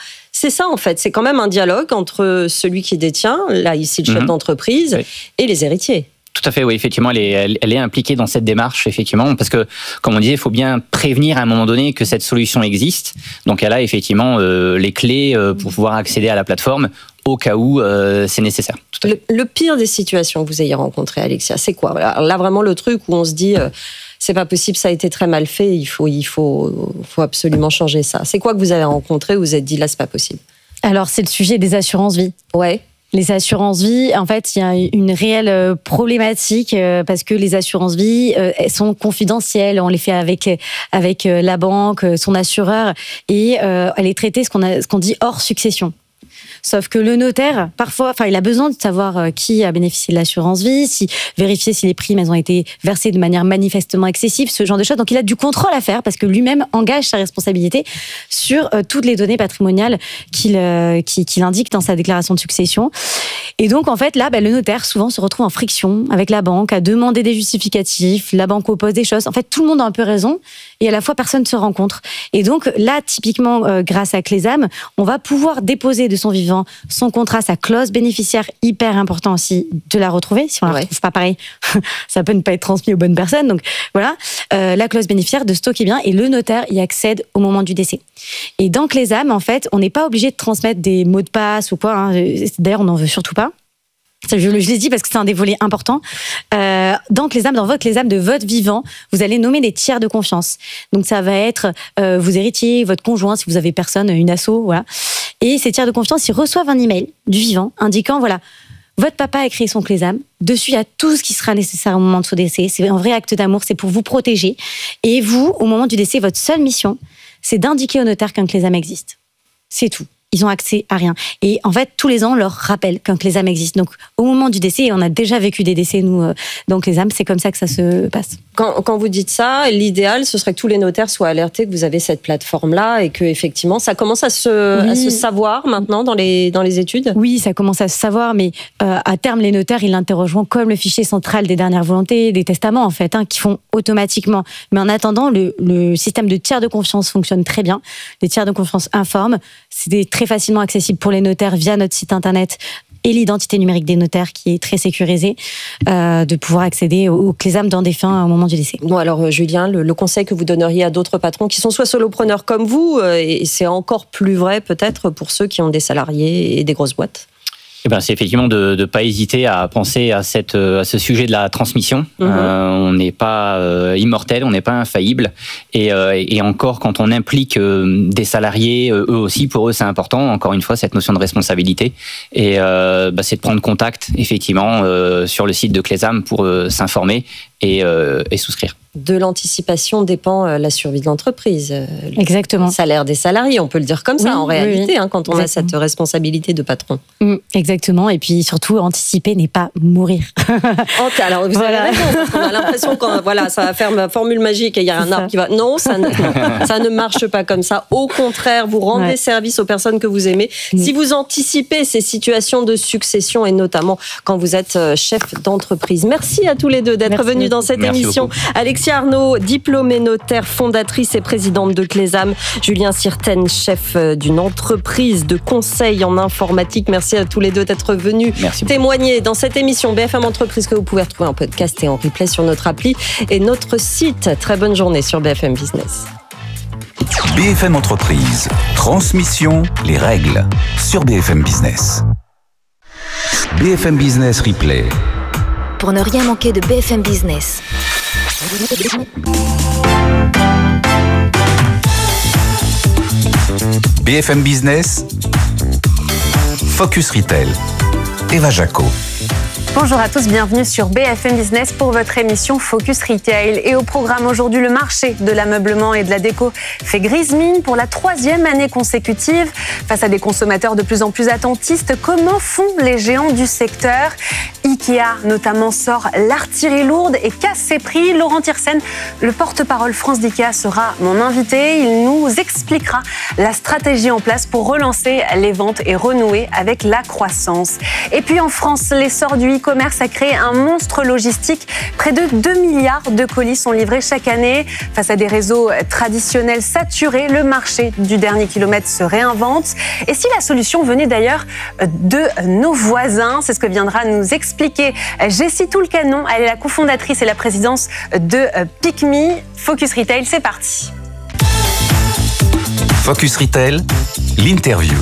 c'est ça en fait, c'est quand même un dialogue entre celui qui détient, là ici le chef mmh. d'entreprise, oui. et les héritiers. Tout à fait, oui, effectivement, elle est, elle, elle est impliquée dans cette démarche, effectivement, parce que, comme on disait, il faut bien prévenir à un moment donné que cette solution existe. Donc, elle a effectivement euh, les clés euh, pour pouvoir accéder à la plateforme au cas où euh, c'est nécessaire. Tout à fait. Le, le pire des situations que vous ayez rencontrées, Alexia, c'est quoi ? Alors, là, vraiment, le truc où on se dit, euh, c'est pas possible, ça a été très mal fait, il faut, il faut, faut absolument changer ça. C'est quoi que vous avez rencontré où vous vous êtes dit, là, c'est pas possible ? Alors, c'est le sujet des assurances-vie. Ouais. Les assurances-vie, en fait, il y a une réelle problématique parce que les assurances-vie elles sont confidentielles. On les fait avec avec la banque, son assureur, et euh, elle est traitée ce qu'on a, ce qu'on dit hors succession. Sauf que le notaire, parfois, enfin, il a besoin de savoir qui a bénéficié de l'assurance-vie, si, vérifier si les primes elles ont été versées de manière manifestement excessive, ce genre de choses. Donc, il a du contrôle à faire parce que lui-même engage sa responsabilité sur euh, toutes les données patrimoniales qu'il, euh, qu'il, qu'il indique dans sa déclaration de succession. Et donc, en fait, là, bah, le notaire, souvent, se retrouve en friction avec la banque, à demander des justificatifs, la banque oppose des choses. En fait, tout le monde a un peu raison et à la fois, personne ne se rencontre. Et donc, là, typiquement, euh, grâce à Clésam, on va pouvoir déposer de son vivant son contrat, sa clause bénéficiaire, hyper important aussi de la retrouver. Si on la ouais. retrouve pas pareil, ça peut ne pas être transmis aux bonnes personnes. Donc voilà, euh, la clause bénéficiaire de stocker bien et le notaire y accède au moment du décès. Et dans Clésam, en fait, on n'est pas obligé de transmettre des mots de passe ou quoi. Hein. D'ailleurs, on n'en veut surtout pas. Je, je l'ai dit parce que c'est un des volets importants. Euh, dans Clésam, dans votre Clésam de votre vivant, vous allez nommer des tiers de confiance. Donc ça va être euh, vos héritiers, votre conjoint, si vous avez personne, une asso, voilà. Et ces tiers de confiance, ils reçoivent un email du vivant indiquant, voilà, votre papa a créé son Clésam. Dessus, il y a tout ce qui sera nécessaire au moment de son décès. C'est un vrai acte d'amour, c'est pour vous protéger. Et vous, au moment du décès, votre seule mission, c'est d'indiquer au notaire qu'un Clésam existe. C'est tout. Ils ont accès à rien. Et en fait, tous les ans, on leur rappelle qu'un Clésam existe. Donc, au moment du décès, et on a déjà vécu des décès, nous, euh, dans Clésam, c'est comme ça que ça se passe. Quand, quand vous dites ça, l'idéal, ce serait que tous les notaires soient alertés que vous avez cette plateforme-là et que, effectivement, ça commence à se, oui. à se savoir maintenant dans les, dans les études ? Oui, ça commence à se savoir, mais euh, à terme, les notaires, ils l'interrogeront comme le fichier central des dernières volontés, des testaments, en fait, hein, qui font automatiquement. Mais en attendant, le, le système de tiers de confiance fonctionne très bien. Les tiers de confiance informent. C'est des très facilement accessible pour les notaires via notre site internet et l'identité numérique des notaires qui est très sécurisée, euh, de pouvoir accéder au, au Clésam dans des fins au moment du décès. Bon alors Julien, le, le conseil que vous donneriez à d'autres patrons qui sont soit solopreneurs comme vous, euh, et c'est encore plus vrai peut-être pour ceux qui ont des salariés et des grosses boîtes. Eh ben, c'est effectivement de ne pas hésiter à penser à, cette, à ce sujet de la transmission. Mmh. Euh, on n'est pas euh, immortel, on n'est pas infaillible. Et, euh, et encore, quand on implique euh, des salariés, euh, eux aussi, pour eux, c'est important. Encore une fois, cette notion de responsabilité. Et euh, bah, c'est de prendre contact, effectivement, euh, sur le site de Clésam pour euh, s'informer et, euh, et souscrire. De l'anticipation dépend la survie de l'entreprise. Exactement. Le salaire des salariés, on peut le dire comme ça, oui, en réalité, oui. hein, quand on Exactement. a cette responsabilité de patron. Mmh, exactement. Et puis surtout, anticiper n'est pas mourir. Alors, vous voilà. avez raison, parce qu'on a l'impression que voilà, ça va faire ma formule magique et il y a un arbre qui va... Non, ça ne, non, ça ne marche pas comme ça. Au contraire, vous rendez ouais. service aux personnes que vous aimez. Mmh. Si vous anticipez ces situations de succession, et notamment quand vous êtes chef d'entreprise. Merci à tous les deux d'être Merci. venus dans cette Merci émission. Beaucoup. Alexia Arnaud, diplômée notaire, fondatrice et présidente de Clésam. Julien Sirten, chef d'une entreprise de conseil en informatique. Merci à tous les deux d'être venus Merci témoigner dans cette émission B F M Entreprise que vous pouvez retrouver en podcast et en replay sur notre appli et notre site. Très bonne journée sur B F M Business. B F M Entreprise, transmission, les règles sur B F M Business. B F M Business Replay. Pour ne rien manquer de B F M Business. B F M Business, Focus Retail, Eva Jaco. Bonjour à tous, bienvenue sur B F M Business pour votre émission Focus Retail. Et au programme aujourd'hui, le marché de l'ameublement et de la déco fait grise mine pour la troisième année consécutive. Face à des consommateurs de plus en plus attentistes, comment font les géants du secteur ? Ikea notamment sort l'artillerie lourde et casse ses prix. Laurent Thyrssen, le porte-parole France d'Ikea, sera mon invité. Il nous expliquera la stratégie en place pour relancer les ventes et renouer avec la croissance. Et puis en France, l'essor du e-commerce a créé un monstre logistique. Près de deux milliards de colis sont livrés chaque année. Face à des réseaux traditionnels saturés, le marché du dernier kilomètre se réinvente. Et si la solution venait d'ailleurs de nos voisins, c'est ce que viendra nous expliquer Jessie Toulcanon. Elle est la cofondatrice et la présidente de Pick.me. Focus Retail, c'est parti. Focus Retail, l'interview.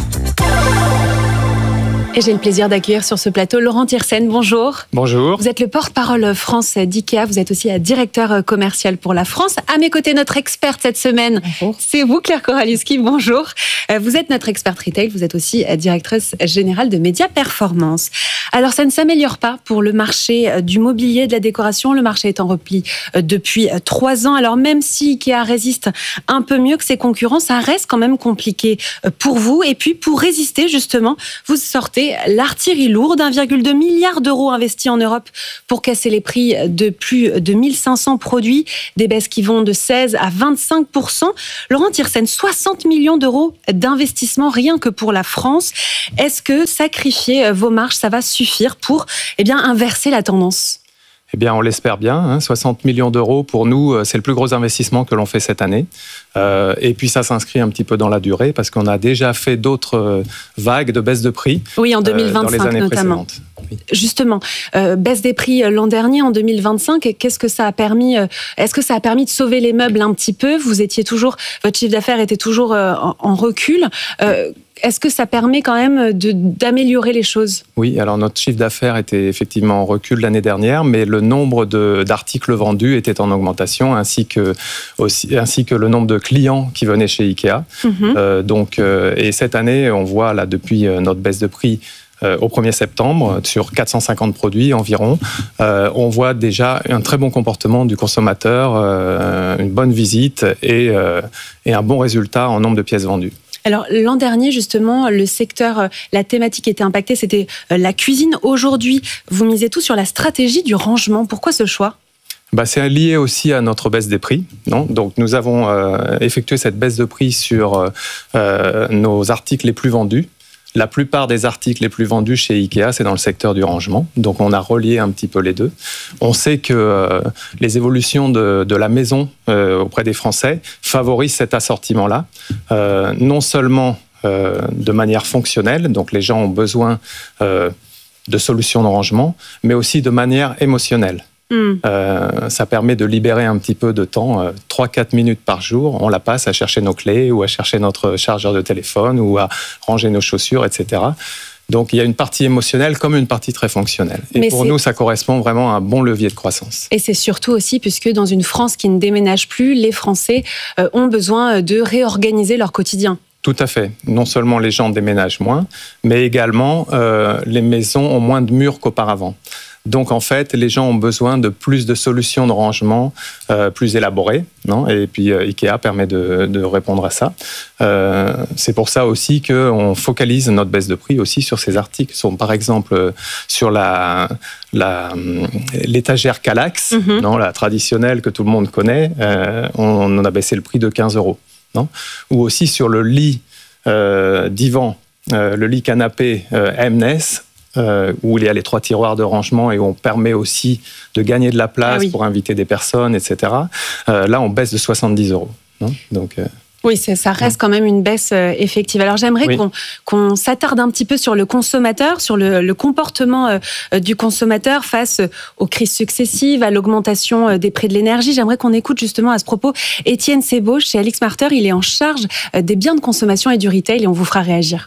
Et j'ai le plaisir d'accueillir sur ce plateau Laurent Thyrssen. Bonjour. Bonjour. Vous êtes le porte-parole France d'Ikea. Vous êtes aussi la directeur commercial pour la France. À mes côtés, notre experte cette semaine, bonjour. C'est vous, Claire Koralewski. Bonjour. Vous êtes notre experte retail. Vous êtes aussi directrice générale de Média Performance. Alors, ça ne s'améliore pas pour le marché du mobilier, de la décoration. Le marché est en repli depuis trois ans. Alors, même si Ikea résiste un peu mieux que ses concurrents, ça reste quand même compliqué pour vous. Et puis, pour résister, justement, vous sortez l'artillerie lourde, un virgule deux milliard d'euros investis en Europe pour casser les prix de plus de mille cinq cents produits, des baisses qui vont de seize à vingt-cinq pour cent. Laurent Thyrssen, soixante millions d'euros d'investissement rien que pour la France. Est-ce que sacrifier vos marges, ça va suffire pour eh bien, inverser la tendance ? Eh bien, on l'espère bien. Hein. soixante millions d'euros, pour nous, c'est le plus gros investissement que l'on fait cette année. Euh, et puis, ça s'inscrit un petit peu dans la durée parce qu'on a déjà fait d'autres vagues de baisse de prix. Oui, en deux mille vingt-cinq euh, dans les années notamment. précédentes. Oui. Justement, euh, baisse des prix l'an dernier, en deux mille vingt-cinq. Qu'est-ce que ça a permis euh, Est-ce que ça a permis de sauver les meubles un petit peu ? Vous étiez toujours, votre chiffre d'affaires était toujours euh, en, en recul. Euh, Est-ce que ça permet quand même de, d'améliorer les choses ? Oui, alors notre chiffre d'affaires était effectivement en recul l'année dernière, mais le nombre de, d'articles vendus était en augmentation, ainsi que, aussi, ainsi que le nombre de clients qui venaient chez Ikea. Mm-hmm. Euh, donc, euh, et cette année, on voit là depuis notre baisse de prix euh, au premier septembre, sur quatre cent cinquante produits environ, euh, on voit déjà un très bon comportement du consommateur, euh, une bonne visite et, euh, et un bon résultat en nombre de pièces vendues. Alors, l'an dernier, justement, le secteur, la thématique était impactée, c'était la cuisine. Aujourd'hui, vous misez tout sur la stratégie du rangement. Pourquoi ce choix ? Bah, c'est lié aussi à notre baisse des prix. Non ? Donc, nous avons euh, effectué cette baisse de prix sur euh, nos articles les plus vendus. La plupart des articles les plus vendus chez Ikea, c'est dans le secteur du rangement. Donc, on a relié un petit peu les deux. On sait que euh, les évolutions de, de la maison euh, auprès des Français favorisent cet assortiment-là. Euh, non seulement euh, de manière fonctionnelle, donc les gens ont besoin euh, de solutions de rangement, mais aussi de manière émotionnelle. Mmh. Euh, ça permet de libérer un petit peu de temps, euh, trois à quatre minutes par jour, on la passe à chercher nos clés ou à chercher notre chargeur de téléphone ou à ranger nos chaussures, et cetera. Donc il y a une partie émotionnelle comme une partie très fonctionnelle. Et Mais pour c'est... nous, ça correspond vraiment à un bon levier de croissance. Et c'est surtout aussi puisque dans une France qui ne déménage plus, les Français euh, ont besoin de réorganiser leur quotidien. Tout à fait. Non seulement les gens déménagent moins, mais également euh, les maisons ont moins de murs qu'auparavant. Donc, en fait, les gens ont besoin de plus de solutions de rangement euh, plus élaborées, non ? Et puis, euh, Ikea permet de, de répondre à ça. Euh, c'est pour ça aussi qu'on focalise notre baisse de prix aussi sur ces articles. Sont, par exemple, sur la, la, l'étagère Kallax, mm-hmm. non, la traditionnelle que tout le monde connaît, euh, on, on a baissé le prix de quinze euros. Non ? Ou aussi sur le lit euh, divan, euh, le lit canapé euh, M N E S, Euh, où il y a les trois tiroirs de rangement et où on permet aussi de gagner de la place ah oui. pour inviter des personnes, et cetera. Euh, là, on baisse de soixante-dix euros. Non ? Donc, euh... Oui, ça reste quand même une baisse effective. Alors j'aimerais oui. qu'on, qu'on s'attarde un petit peu sur le consommateur, sur le, le comportement euh, du consommateur face aux crises successives, à l'augmentation des prix de l'énergie. J'aimerais qu'on écoute justement à ce propos Étienne Sebauche chez AlixMarter. Il est en charge des biens de consommation et du retail et on vous fera réagir.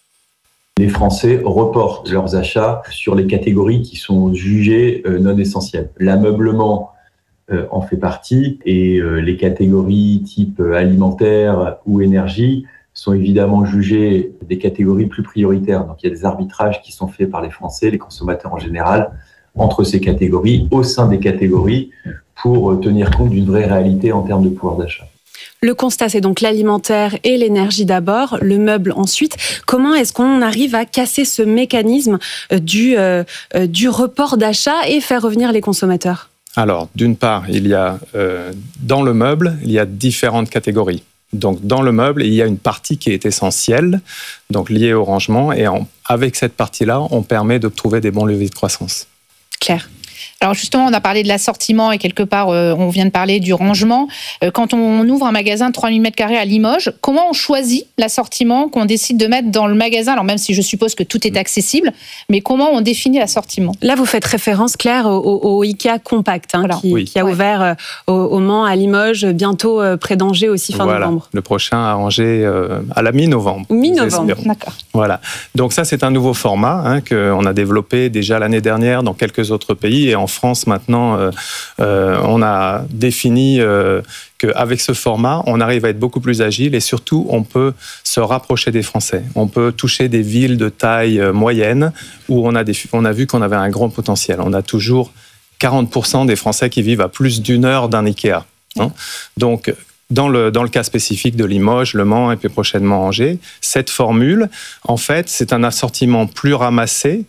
Les Français reportent leurs achats sur les catégories qui sont jugées non essentielles. L'ameublement euh, en fait partie et euh, les catégories type alimentaire ou énergie sont évidemment jugées des catégories plus prioritaires. Donc il y a des arbitrages qui sont faits par les Français, les consommateurs en général, entre ces catégories, au sein des catégories, pour tenir compte d'une vraie réalité en termes de pouvoir d'achat. Le constat, c'est donc l'alimentaire et l'énergie d'abord, le meuble ensuite. Comment est-ce qu'on arrive à casser ce mécanisme du, euh, du report d'achat et faire revenir les consommateurs ? Alors, d'une part, il y a euh, dans le meuble, il y a différentes catégories. Donc, dans le meuble, il y a une partie qui est essentielle, donc liée au rangement. Et en, avec cette partie-là, on permet de trouver des bons leviers de croissance. Claire ? Alors justement, on a parlé de l'assortiment et quelque part, euh, on vient de parler du rangement. Euh, quand on ouvre un magasin de trois mille mètres carrés à Limoges, comment on choisit l'assortiment qu'on décide de mettre dans le magasin ? Alors même si je suppose que tout est accessible, mais comment on définit l'assortiment ? Là, vous faites référence, Claire, au, au Ikea Compact, hein, voilà. qui, oui. qui a ouais. ouvert euh, au, au Mans, à Limoges, bientôt euh, près d'Angers aussi fin voilà. novembre. Le prochain à Angers euh, à la mi-novembre. Mi-novembre, d'accord. Voilà. Donc ça, c'est un nouveau format hein, qu'on a développé déjà l'année dernière dans quelques autres pays et en France maintenant. Euh, euh, on a défini euh, qu'avec ce format, on arrive à être beaucoup plus agile et surtout, on peut se rapprocher des Français. On peut toucher des villes de taille moyenne où on a, des, on a vu qu'on avait un grand potentiel. On a toujours quarante pour cent des Français qui vivent à plus d'une heure d'un Ikea. Hein. Donc, dans le, dans le cas spécifique de Limoges, Le Mans et puis prochainement Angers, cette formule, en fait, c'est un assortiment plus ramassé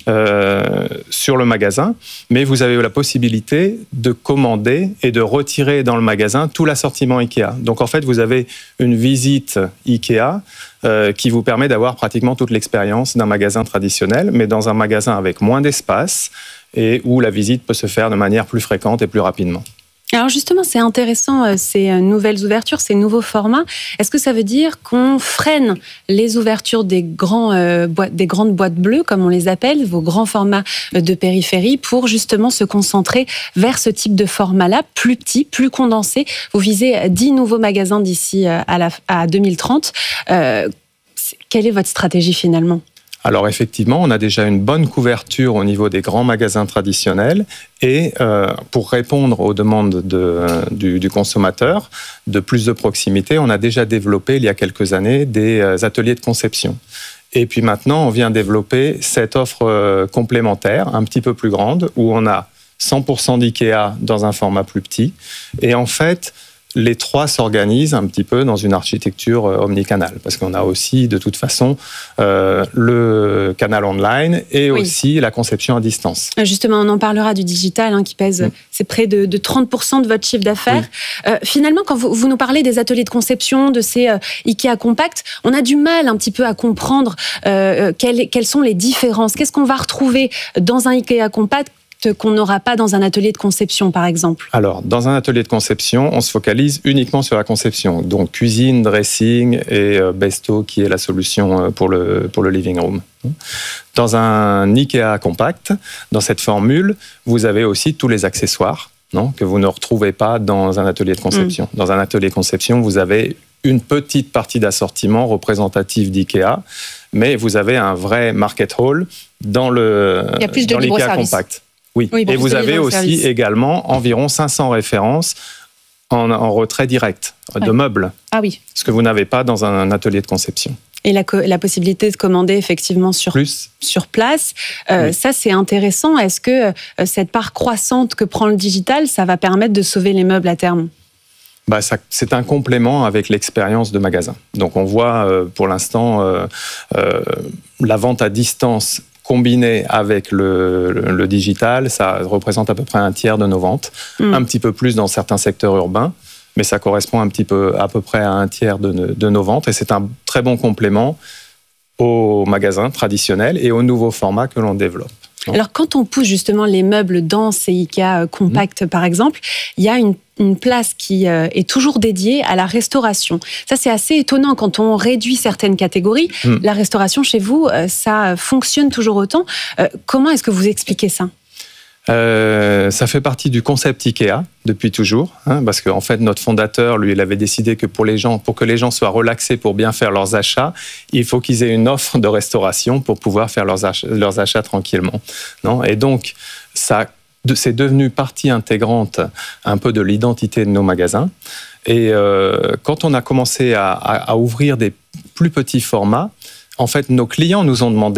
Euh, sur le magasin, mais vous avez la possibilité de commander et de retirer dans le magasin tout l'assortiment Ikea. Donc en fait, vous avez une visite Ikea euh, qui vous permet d'avoir pratiquement toute l'expérience d'un magasin traditionnel, mais dans un magasin avec moins d'espace et où la visite peut se faire de manière plus fréquente et plus rapidement. Alors justement, c'est intéressant ces nouvelles ouvertures, ces nouveaux formats. Est-ce que ça veut dire qu'on freine les ouvertures des, grands, euh, boîtes, des grandes boîtes bleues, comme on les appelle, vos grands formats de périphérie, pour justement se concentrer vers ce type de format-là, plus petit, plus condensé? Vous visez dix nouveaux magasins d'ici à, la, à deux mille trente. Euh, quelle est votre stratégie finalement ? Alors effectivement, on a déjà une bonne couverture au niveau des grands magasins traditionnels et euh, pour répondre aux demandes de, du, du consommateur de plus de proximité, on a déjà développé il y a quelques années des ateliers de conception. Et puis maintenant, on vient développer cette offre euh, complémentaire, un petit peu plus grande, où on a cent pour cent d'IKEA dans un format plus petit. Et en fait, les trois s'organisent un petit peu dans une architecture omnicanal, parce qu'on a aussi, de toute façon, euh, le canal online et oui. aussi la conception à distance. Justement, on en parlera du digital, hein, qui pèse, mmh. c'est près de, de trente pour cent de votre chiffre d'affaires. Oui. Euh, finalement, quand vous, vous nous parlez des ateliers de conception, de ces euh, Ikea Compact, on a du mal un petit peu à comprendre euh, quelles, quelles sont les différences. Qu'est-ce qu'on va retrouver dans un Ikea Compact qu'on n'aura pas dans un atelier de conception, par exemple? Alors, dans un atelier de conception, on se focalise uniquement sur la conception. Donc, cuisine, dressing et euh, Besto, qui est la solution pour le, pour le living room. Dans un Ikea Compact, dans cette formule, vous avez aussi tous les accessoires non, que vous ne retrouvez pas dans un atelier de conception. Mmh. Dans un atelier de conception, vous avez une petite partie d'assortiment représentative d'Ikea, mais vous avez un vrai market hall dans le Il y a plus de dans l'Ikea Compact. Oui, oui et vous avez aussi service. également environ cinq cents références en, en retrait direct de ouais. meubles. Ah oui. Ce que vous n'avez pas dans un atelier de conception. Et la, la possibilité de commander effectivement sur, Plus. sur place, euh, oui. ça c'est intéressant. Est-ce que euh, cette part croissante que prend le digital, ça va permettre de sauver les meubles à terme ? Bah, ça, c'est un complément avec l'expérience de magasin. Donc on voit euh, pour l'instant euh, euh, la vente à distance combiné avec le, le, le digital, ça représente à peu près un tiers de nos ventes, mmh. un petit peu plus dans certains secteurs urbains, mais ça correspond un petit peu, à peu près à un tiers de, de nos ventes, et c'est un très bon complément aux magasins traditionnels et aux nouveaux formats que l'on développe. Donc. Alors, quand on pousse justement les meubles dans ces Ikea Compact, mmh. par exemple, il y a une, une place qui euh, est toujours dédiée à la restauration. Ça, c'est assez étonnant quand on réduit certaines catégories. Mmh. La restauration, chez vous, euh, ça fonctionne toujours autant. Euh, comment est-ce que vous expliquez ça ? Euh, ça fait partie du concept Ikea depuis toujours, hein, parce qu'en fait notre fondateur, lui, il avait décidé que pour les gens, pour que les gens soient relaxés pour bien faire leurs achats, il faut qu'ils aient une offre de restauration pour pouvoir faire leurs achats, leurs achats tranquillement. Non ? Et donc ça, c'est devenu partie intégrante un peu de l'identité de nos magasins. Et euh, quand on a commencé à, à, à ouvrir des plus petits formats, en fait nos clients nous ont demandé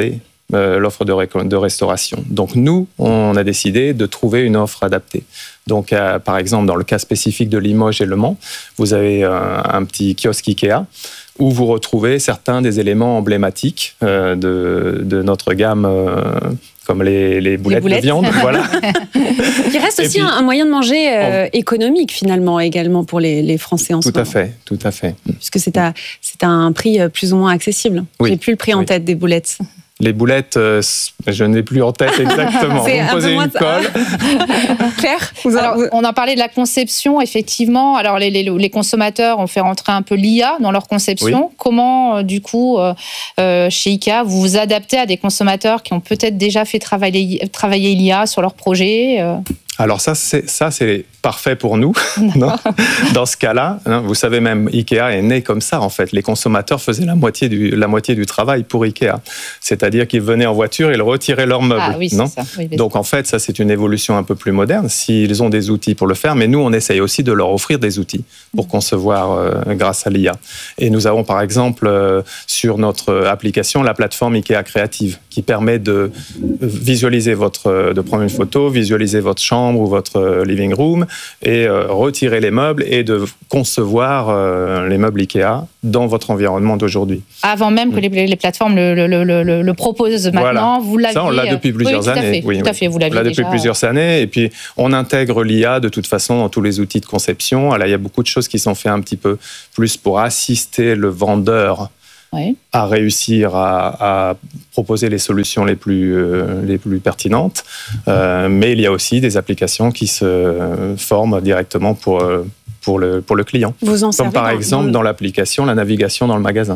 euh, l'offre de, ré- de restauration. Donc nous, on a décidé de trouver une offre adaptée. Donc euh, par exemple, dans le cas spécifique de Limoges et Le Mans, vous avez euh, un petit kiosque Ikea où vous retrouvez certains des éléments emblématiques euh, de, de notre gamme, euh, comme les, les, boulettes, les boulettes de viande. Voilà. Qui reste Et aussi puis, un moyen de manger euh, on... économique finalement également pour les, les Français en tout ce moment. Tout à fait, tout à fait. Puisque c'est à, c'est à un prix plus ou moins accessible. Oui. J'ai plus le prix en oui. tête des boulettes. Les boulettes, euh, je n'ai plus en tête exactement. C'est vous me posez une colle. Claire, vous Alors, vous... on a parlé de la conception, effectivement. Alors, les, les, les consommateurs ont fait rentrer un peu l'I A dans leur conception. Oui. Comment, euh, du coup, euh, chez Ikea, vous vous adaptez à des consommateurs qui ont peut-être déjà fait travailler, travailler l'I A sur leur projet euh... Alors ça, c'est, ça, c'est parfait pour nous. Non Dans ce cas-là, vous savez même, Ikea est né comme ça, en fait. Les consommateurs faisaient la moitié du, la moitié du travail pour Ikea. C'est-à-dire qu'ils venaient en voiture et ils retiraient leurs meubles. Ah oui, c'est non ça. Oui, Donc, en fait, ça, c'est une évolution un peu plus moderne, s'ils ont des outils pour le faire. Mais nous, on essaye aussi de leur offrir des outils pour concevoir euh, grâce à l'I A. Et nous avons, par exemple, euh, sur notre application, la plateforme Ikea Créative, qui permet de visualiser votre, de prendre une photo, visualiser votre chambre ou votre living room et euh, retirer les meubles et de concevoir euh, les meubles Ikea dans votre environnement d'aujourd'hui. Avant même que les, les plateformes le, le, le, le, le proposent maintenant, voilà. vous l'aviez... Ça, on l'a depuis plusieurs oui, tout années. À fait, oui, tout oui. à fait, vous l'aviez on l'a déjà... depuis plusieurs années et puis on intègre l'I A de toute façon dans tous les outils de conception. Alors, il y a beaucoup de choses qui sont faites un petit peu plus pour assister le vendeur Oui. à réussir à, à proposer les solutions les plus, euh, les plus pertinentes. Euh, mais il y a aussi des applications qui se forment directement pour, pour, le, pour le client. Vous en Comme par dans, exemple dans, dans l'application, la navigation dans le magasin.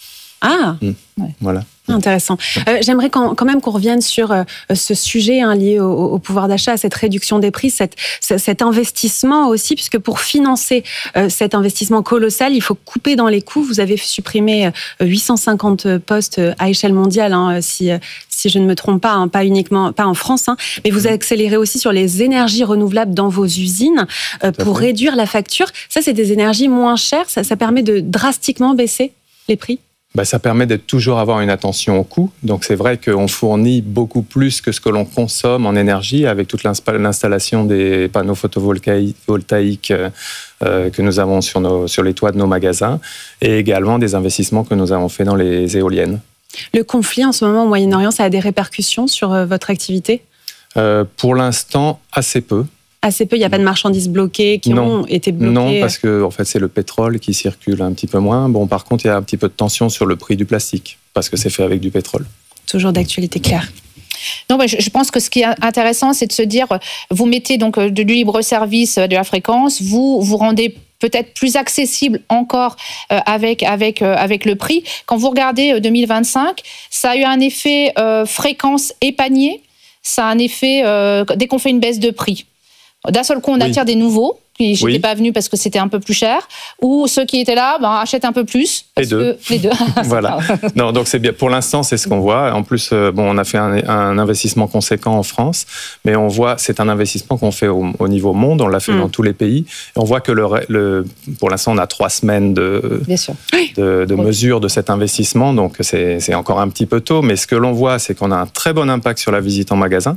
Ah mmh. ouais. Voilà. Intéressant. Euh, j'aimerais quand, quand même qu'on revienne sur euh, ce sujet hein, lié au, au pouvoir d'achat, à cette réduction des prix, cette, cet investissement aussi, puisque pour financer euh, cet investissement colossal, il faut couper dans les coûts. Vous avez supprimé euh, huit cent cinquante postes à échelle mondiale, hein, si, si je ne me trompe pas, hein, pas uniquement pas en France, hein, mais vous accélérez aussi sur les énergies renouvelables dans vos usines euh, pour fait. réduire la facture. Ça, c'est des énergies moins chères. Ça, ça permet de drastiquement baisser les prix. Ben, ça permet de toujours avoir une attention au coût. Donc, c'est vrai qu'on fournit beaucoup plus que ce que l'on consomme en énergie avec toute l'installation des panneaux photovoltaïques euh, que nous avons sur, nos, sur les toits de nos magasins et également des investissements que nous avons faits dans les éoliennes. Le conflit en ce moment au Moyen-Orient, ça a des répercussions sur euh, votre activité ? euh, Pour l'instant, assez peu. Assez peu, il n'y a pas de marchandises bloquées qui non. ont été bloquées. Non, parce que en fait, c'est le pétrole qui circule un petit peu moins. Bon, par contre, il y a un petit peu de tension sur le prix du plastique, parce que c'est fait avec du pétrole. Toujours d'actualité, Claire. Non, bah, je pense que ce qui est intéressant, c'est de se dire, vous mettez donc du libre service de la fréquence, vous vous rendez peut-être plus accessible encore euh, avec, avec, euh, avec le prix. Quand vous regardez euh, deux mille vingt-cinq, ça a eu un effet euh, fréquence et panier, ça a un effet, euh, dès qu'on fait une baisse de prix. D'un seul coup, on attire oui. des nouveaux qui n'étaient oui. pas venus parce que c'était un peu plus cher, ou ceux qui étaient là ben, achètent un peu plus. Parce les deux. Que, les deux. Voilà. Non, donc c'est bien. Pour l'instant, c'est ce qu'on voit. En plus, euh, bon, on a fait un, un investissement conséquent en France, mais on voit, c'est un investissement qu'on fait au, au niveau monde. On l'a fait mmh. dans tous les pays. Et on voit que le, le, pour l'instant, on a trois semaines de, bien sûr. de, de oui. mesure de cet investissement, donc c'est, c'est encore un petit peu tôt. Mais ce que l'on voit, c'est qu'on a un très bon impact sur la visite en magasin.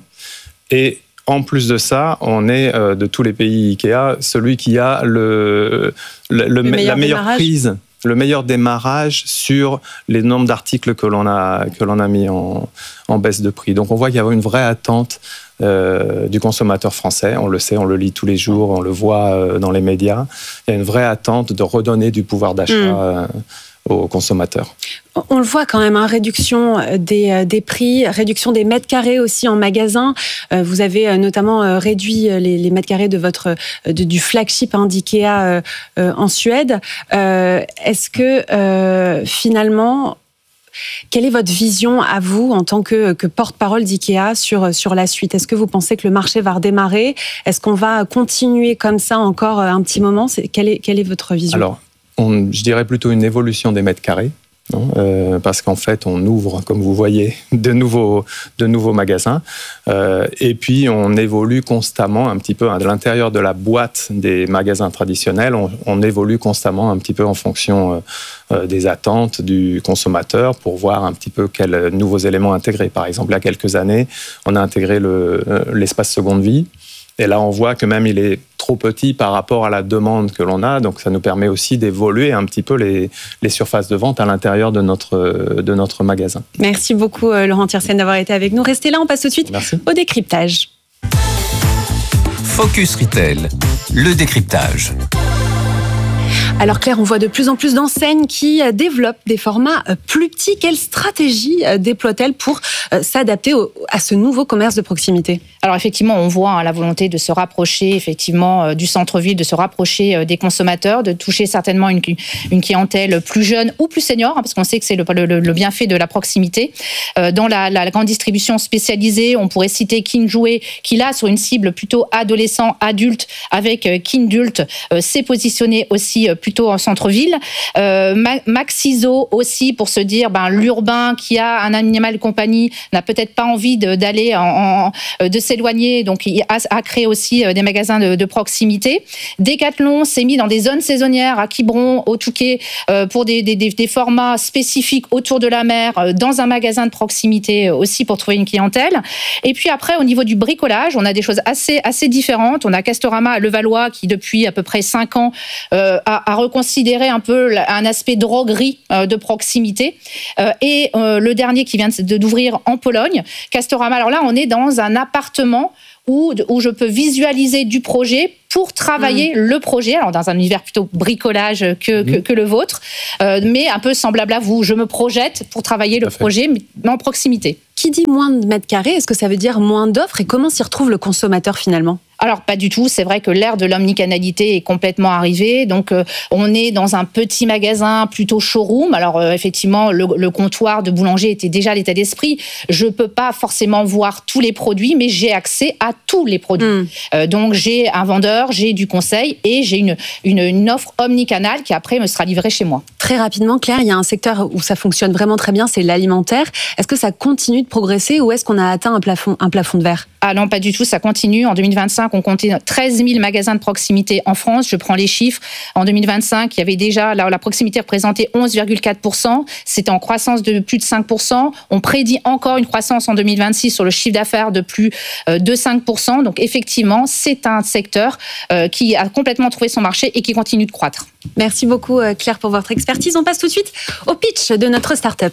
Et en plus de ça, on est euh, de tous les pays Ikea celui qui a le, le, le, le la meilleure démarrage. prise, le meilleur démarrage sur les nombres d'articles que l'on a que l'on a mis en, en baisse de prix. Donc on voit qu'il y a une vraie attente euh, du consommateur français. On le sait, on le lit tous les jours, on le voit euh, dans les médias. Il y a une vraie attente de redonner du pouvoir d'achat. Mmh. Euh, aux consommateurs. On le voit quand même, hein, réduction des, des prix, réduction des mètres carrés aussi en magasin. Euh, vous avez notamment réduit les, les mètres carrés de votre, de, du flagship hein, d'Ikea euh, euh, en Suède. Euh, est-ce que euh, finalement, quelle est votre vision à vous en tant que, que porte-parole d'Ikea sur, sur la suite ? Est-ce que vous pensez que le marché va redémarrer ? Est-ce qu'on va continuer comme ça encore un petit moment ? C'est, quelle, est, quelle est votre vision ? Alors, On, je dirais plutôt une évolution des mètres carrés, Non euh, parce qu'en fait, on ouvre, comme vous voyez, de nouveaux, de nouveaux magasins. Euh, et puis, on évolue constamment un petit peu à l'intérieur de la boîte des magasins traditionnels. On, on évolue constamment un petit peu en fonction euh, des attentes du consommateur pour voir un petit peu quels nouveaux éléments intégrer. Par exemple, il y a quelques années, on a intégré le, l'espace seconde vie. Et là, on voit que même il est trop petit par rapport à la demande que l'on a. Donc, ça nous permet aussi d'évoluer un petit peu les, les surfaces de vente à l'intérieur de notre, de notre magasin. Merci beaucoup, Laurent Thiersen, d'avoir été avec nous. Restez là, on passe tout de suite Merci. Au décryptage. Focus Retail, le décryptage. Alors Claire, on voit de plus en plus d'enseignes qui développent des formats plus petits. Quelle stratégie déploie-t-elle pour s'adapter à ce nouveau commerce de proximité ? Alors effectivement, on voit hein, la volonté de se rapprocher effectivement du centre-ville, de se rapprocher des consommateurs, de toucher certainement une, une clientèle plus jeune ou plus senior, hein, parce qu'on sait que c'est le, le, le bienfait de la proximité. Euh, dans la, la grande distribution spécialisée, on pourrait citer Kinjoué, qui là, sur une cible plutôt adolescent, adulte, avec Kindult, euh, s'est positionné aussi plutôt en centre-ville. Euh, Maxiso aussi, pour se dire, ben, l'urbain qui a un animal de compagnie n'a peut-être pas envie de, d'aller en, en, de s'éloigner, donc il a, a créé aussi des magasins de, de proximité. Decathlon s'est mis dans des zones saisonnières à Quiberon, au Touquet, euh, pour des, des, des formats spécifiques autour de la mer, euh, dans un magasin de proximité aussi pour trouver une clientèle. Et puis après, au niveau du bricolage, on a des choses assez, assez différentes. On a Castorama à Levallois qui, depuis à peu près cinq ans, euh, a, a reconsidérer un peu un aspect droguerie euh, de proximité. Euh, et euh, le dernier qui vient de, d'ouvrir en Pologne, Castorama. Alors là, on est dans un appartement où, où je peux visualiser du projet pour travailler mmh. le projet, alors dans un univers plutôt bricolage que, mmh. que, que le vôtre, euh, mais un peu semblable à vous. Je me projette pour travailler le projet, mais en proximité. Qui dit moins de mètres carrés, est-ce que ça veut dire moins d'offres ? Et comment s'y retrouve le consommateur finalement ? Alors, pas du tout. C'est vrai que l'ère de l'omnicanalité est complètement arrivée. Donc, euh, on est dans un petit magasin plutôt showroom. Alors, euh, effectivement, le, le comptoir de boulanger était déjà l'état d'esprit. Je peux pas forcément voir tous les produits, mais j'ai accès à tous les produits. Mmh. Euh, donc, j'ai un vendeur, j'ai du conseil et j'ai une, une, une offre omnicanale qui, après, me sera livrée chez moi. Très rapidement, Claire, il y a un secteur où ça fonctionne vraiment très bien, c'est l'alimentaire. Est-ce que ça continue de progresser ou est-ce qu'on a atteint un plafond, un plafond de verre ? Ah non, pas du tout. Ça continue. En deux mille vingt-cinq, on comptait treize mille magasins de proximité en France. Je prends les chiffres. En deux mille vingt-cinq, il y avait déjà, la, la proximité représentait onze virgule quatre pour cent. C'était en croissance de plus de cinq pour cent. On prédit encore une croissance en deux mille vingt-six sur le chiffre d'affaires de plus de cinq pour cent. Donc effectivement, c'est un secteur qui a complètement trouvé son marché et qui continue de croître. Merci beaucoup Claire pour votre expertise. On passe tout de suite au pitch de notre start-up.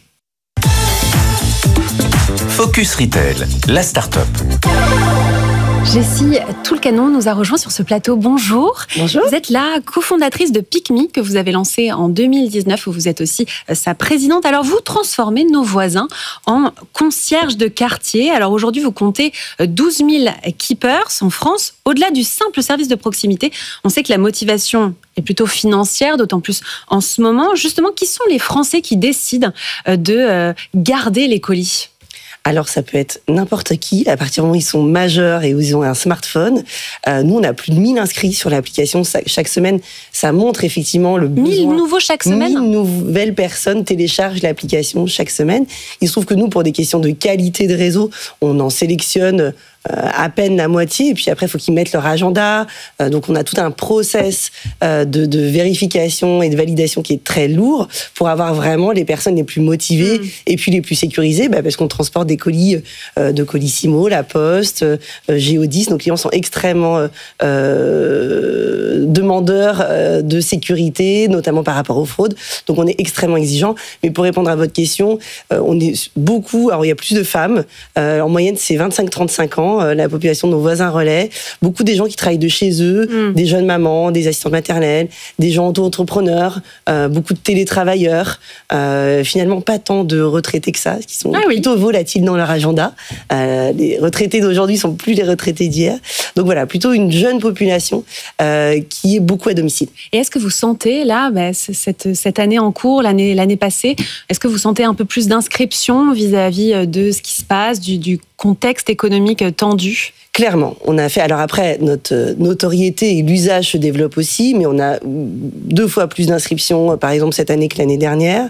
Focus Retail, la start-up. Jessie Toulcanon nous a rejoint sur ce plateau. Bonjour. Bonjour. Vous êtes la cofondatrice de PicMe que vous avez lancé en deux mille dix-neuf où vous êtes aussi sa présidente. Alors vous transformez nos voisins en concierges de quartier. Alors aujourd'hui vous comptez douze mille keepers en France. Au-delà du simple service de proximité, on sait que la motivation est plutôt financière, d'autant plus en ce moment. Justement, qui sont les Français qui décident de garder les colis ? Alors, ça peut être n'importe qui, à partir du moment où ils sont majeurs et où ils ont un smartphone. Euh, nous, on a plus de mille inscrits sur l'application chaque semaine. Ça montre effectivement le besoin. mille nouveaux chaque semaine ? mille nouvelles personnes téléchargent l'application chaque semaine. Il se trouve que nous, pour des questions de qualité de réseau, on en sélectionne à peine la moitié, et puis après, il faut qu'ils mettent leur agenda. Euh, donc, on a tout un process euh, de, de vérification et de validation qui est très lourd pour avoir vraiment les personnes les plus motivées mmh. et puis les plus sécurisées, bah, parce qu'on transporte des colis euh, de Colissimo, La Poste, euh, Géodis. Nos clients sont extrêmement euh, demandeurs euh, de sécurité, notamment par rapport aux fraudes. Donc, on est extrêmement exigeant. Mais pour répondre à votre question, euh, on est beaucoup... Alors, il y a plus de femmes. Euh, en moyenne, c'est vingt-cinq à trente-cinq ans. La population de nos voisins relais, beaucoup des gens qui travaillent de chez eux, mmh. des jeunes mamans, des assistantes maternelles, des gens auto-entrepreneurs, euh, beaucoup de télétravailleurs, euh, finalement pas tant de retraités que ça, qui sont ah oui. plutôt volatiles dans leur agenda. Euh, les retraités d'aujourd'hui sont plus les retraités d'hier. Donc voilà, plutôt une jeune population euh, qui est beaucoup à domicile. Et est-ce que vous sentez là, bah, cette, cette année en cours, l'année, l'année passée, est-ce que vous sentez un peu plus d'inscription vis-à-vis de ce qui se passe, du, du contexte économique tendu ? Clairement, on a fait. Alors après, notre notoriété et l'usage se développent aussi, mais on a deux fois plus d'inscriptions, par exemple cette année que l'année dernière.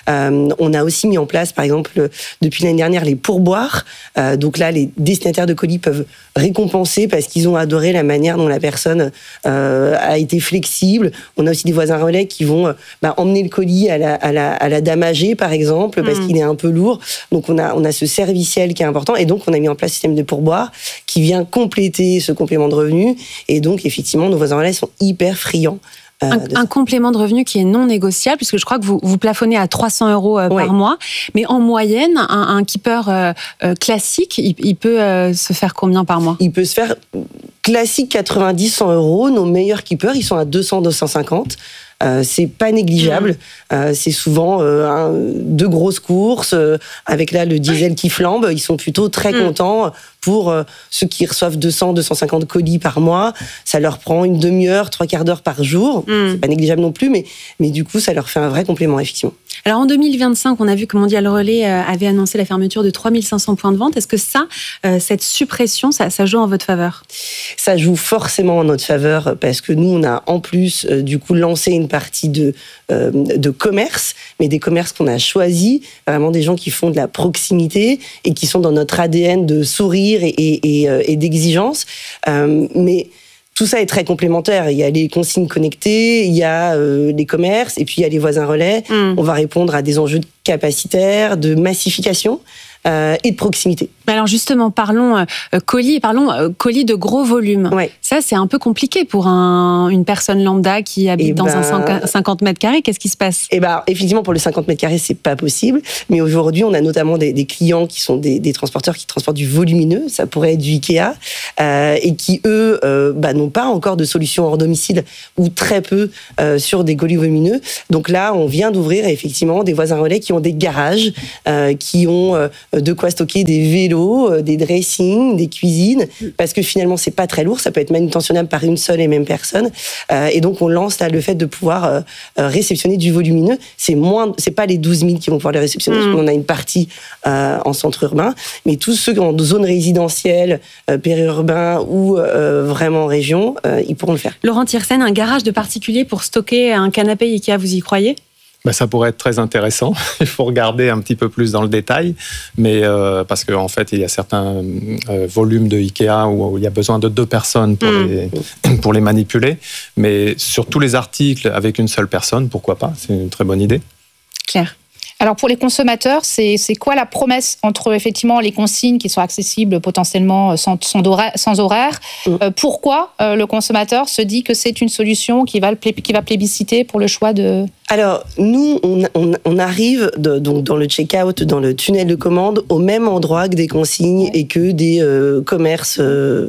Euh, on a aussi mis en place, par exemple, depuis l'année dernière, les pourboires. Euh, donc là, les destinataires de colis peuvent récompenser parce qu'ils ont adoré la manière dont la personne euh, a été flexible. On a aussi des voisins relais qui vont euh, bah, emmener le colis à la, à la, à la dame âgée, par exemple, parce mmh. qu'il est un peu lourd. Donc on a, on a ce serviciel qui est important. Et donc on a mis en place un système de pourboire qui vient compléter ce complément de revenu. Et donc effectivement, nos voisins relais sont hyper friands. Euh, un, un complément de revenu qui est non négociable, puisque je crois que vous, vous plafonnez à trois cents euros euh, ouais. par mois. Mais en moyenne, un, un keeper euh, euh, classique, il, il peut euh, se faire combien par mois ? Il peut se faire classique quatre-vingt-dix à cent euros. Nos meilleurs keepers, ils sont à deux cents à deux cent cinquante. Euh, c'est pas négligeable. Mmh. Euh, c'est souvent euh, un, deux grosses courses euh, avec là le diesel qui flambe. Ils sont plutôt très mmh. contents. Pour euh, ceux qui reçoivent deux cents à deux cent cinquante colis par mois, ça leur prend une demi-heure, trois quarts d'heure par jour. Mmh. C'est pas négligeable non plus, mais mais du coup, ça leur fait un vrai complément effectivement. Alors en deux mille vingt-cinq, on a vu que Mondial Relais euh, avait annoncé la fermeture de trois mille cinq cents points de vente. Est-ce que ça, euh, cette suppression, ça, ça joue en votre faveur ? Ça joue forcément en notre faveur parce que nous, on a en plus euh, du coup lancé une partie de euh, de commerce, mais des commerces qu'on a choisis, vraiment des gens qui font de la proximité et qui sont dans notre A D N de sourire et, et, et, euh, et d'exigence. Euh, mais tout ça est très complémentaire. Il y a les consignes connectées, il y a euh, les commerces, et puis il y a les voisins relais. Mmh. On va répondre à des enjeux capacitaires, de massification euh, et de proximité. Alors justement, parlons euh, colis, parlons euh, colis de gros volume. Ouais. Ça, c'est un peu compliqué pour un, une personne lambda qui habite et dans ben, un cinquante mètres carrés. Qu'est-ce qui se passe ? Eh ben, effectivement, pour le cinquante mètres carrés, c'est pas possible. Mais aujourd'hui, on a notamment des, des clients qui sont des, des transporteurs qui transportent du volumineux. Ça pourrait être du Ikea euh, et qui eux, euh, bah, n'ont pas encore de solution hors domicile ou très peu euh, sur des colis volumineux. Donc là, on vient d'ouvrir effectivement des voisins relais qui ont des garages, euh, qui ont euh, de quoi stocker des vélos, des dressings, des cuisines, parce que finalement c'est pas très lourd, ça peut être manutentionnable par une seule et même personne, euh, et donc on lance là le fait de pouvoir euh, réceptionner du volumineux. C'est moins, c'est pas les douze mille qui vont pouvoir les réceptionner, mmh. parce qu'on a une partie euh, en centre urbain, mais tous ceux en zone résidentielle, euh, périurbain ou euh, vraiment en région, euh, ils pourront le faire. Laurent Thiersen, un garage de particulier pour stocker un canapé Ikea, vous y croyez ? Ben, ça pourrait être très intéressant. Il faut regarder un petit peu plus dans le détail, mais euh, parce qu'en en fait, il y a certains euh, volumes de Ikea où, où il y a besoin de deux personnes pour, mmh. les, pour les manipuler. Mais sur tous les articles avec une seule personne, pourquoi pas ? C'est une très bonne idée. Claire. Alors pour les consommateurs, c'est, c'est quoi la promesse entre effectivement les consignes qui sont accessibles potentiellement sans, sans, horaire, sans horaire mmh. euh, Pourquoi euh, le consommateur se dit que c'est une solution qui va, le plé, qui va plébisciter pour le choix de... Alors nous, on, on, on arrive de, donc dans le check-out, dans le tunnel de commande, au même endroit que des consignes et que des euh, commerces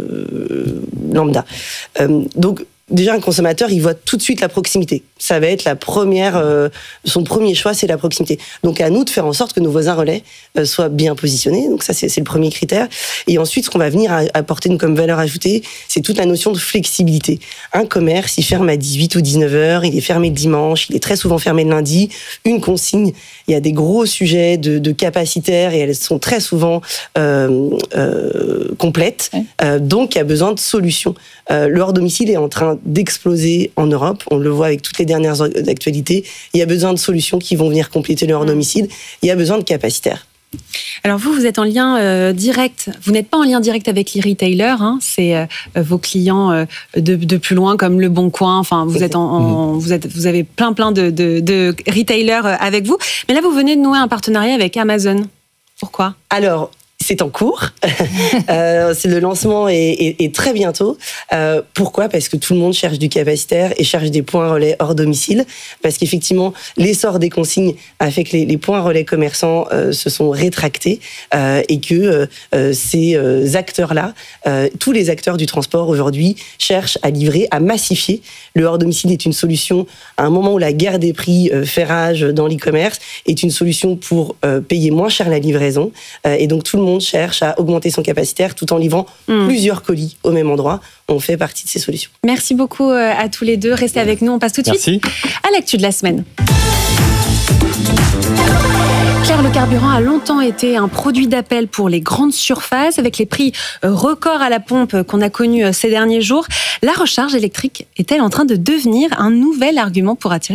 euh, lambda. Euh, donc déjà, un consommateur, il voit tout de suite la proximité. Ça va être la première, euh, son premier choix, c'est la proximité. Donc, à nous de faire en sorte que nos voisins relais euh, soient bien positionnés. Donc, ça, c'est, c'est le premier critère. Et ensuite, ce qu'on va venir à, apporter comme valeur ajoutée, c'est toute la notion de flexibilité. Un commerce, il ferme à dix-huit ou dix-neuf heures, il est fermé le dimanche, il est très souvent fermé le lundi. Une consigne, il y a des gros sujets de, de capacitaires et elles sont très souvent euh, euh, complètes. Ouais. Euh, donc, il y a besoin de solutions. Euh, le hors domicile est en train d'exploser en Europe. On le voit avec toutes les dernières actualités. Il y a besoin de solutions qui vont venir compléter le hors domicile. Il y a besoin de capacitaires. Alors vous, vous êtes en lien euh, direct. Vous n'êtes pas en lien direct avec les retailers. Hein, c'est euh, vos clients euh, de, de plus loin, comme Le Bon Coin. Enfin, vous êtes en, en mmh. vous êtes, vous avez plein plein de, de, de retailers avec vous. Mais là, vous venez de nouer un partenariat avec Amazon. Pourquoi ? Alors. C'est en cours. euh, c'est le lancement est, est, est très bientôt. Euh, pourquoi ? Parce que tout le monde cherche du capacitaire et cherche des points relais hors domicile. Parce qu'effectivement, l'essor des consignes a fait que les, les points relais commerçants euh, se sont rétractés euh, et que euh, ces euh, acteurs-là, euh, tous les acteurs du transport aujourd'hui cherchent à livrer, à massifier. Le hors domicile est une solution à un moment où la guerre des prix euh, fait rage dans l'e-commerce, est une solution pour euh, payer moins cher la livraison. Euh, et donc tout le monde cherche à augmenter son capacitaire tout en livrant mmh. plusieurs colis au même endroit. On fait partie de ces solutions. Merci beaucoup à tous les deux. Restez avec nous. On passe tout de Merci. suite à l'actu de la semaine. Claire, le carburant a longtemps été un produit d'appel pour les grandes surfaces. Avec les prix records à la pompe qu'on a connus ces derniers jours, la recharge électrique est-elle en train de devenir un nouvel argument pour attirer les clients ?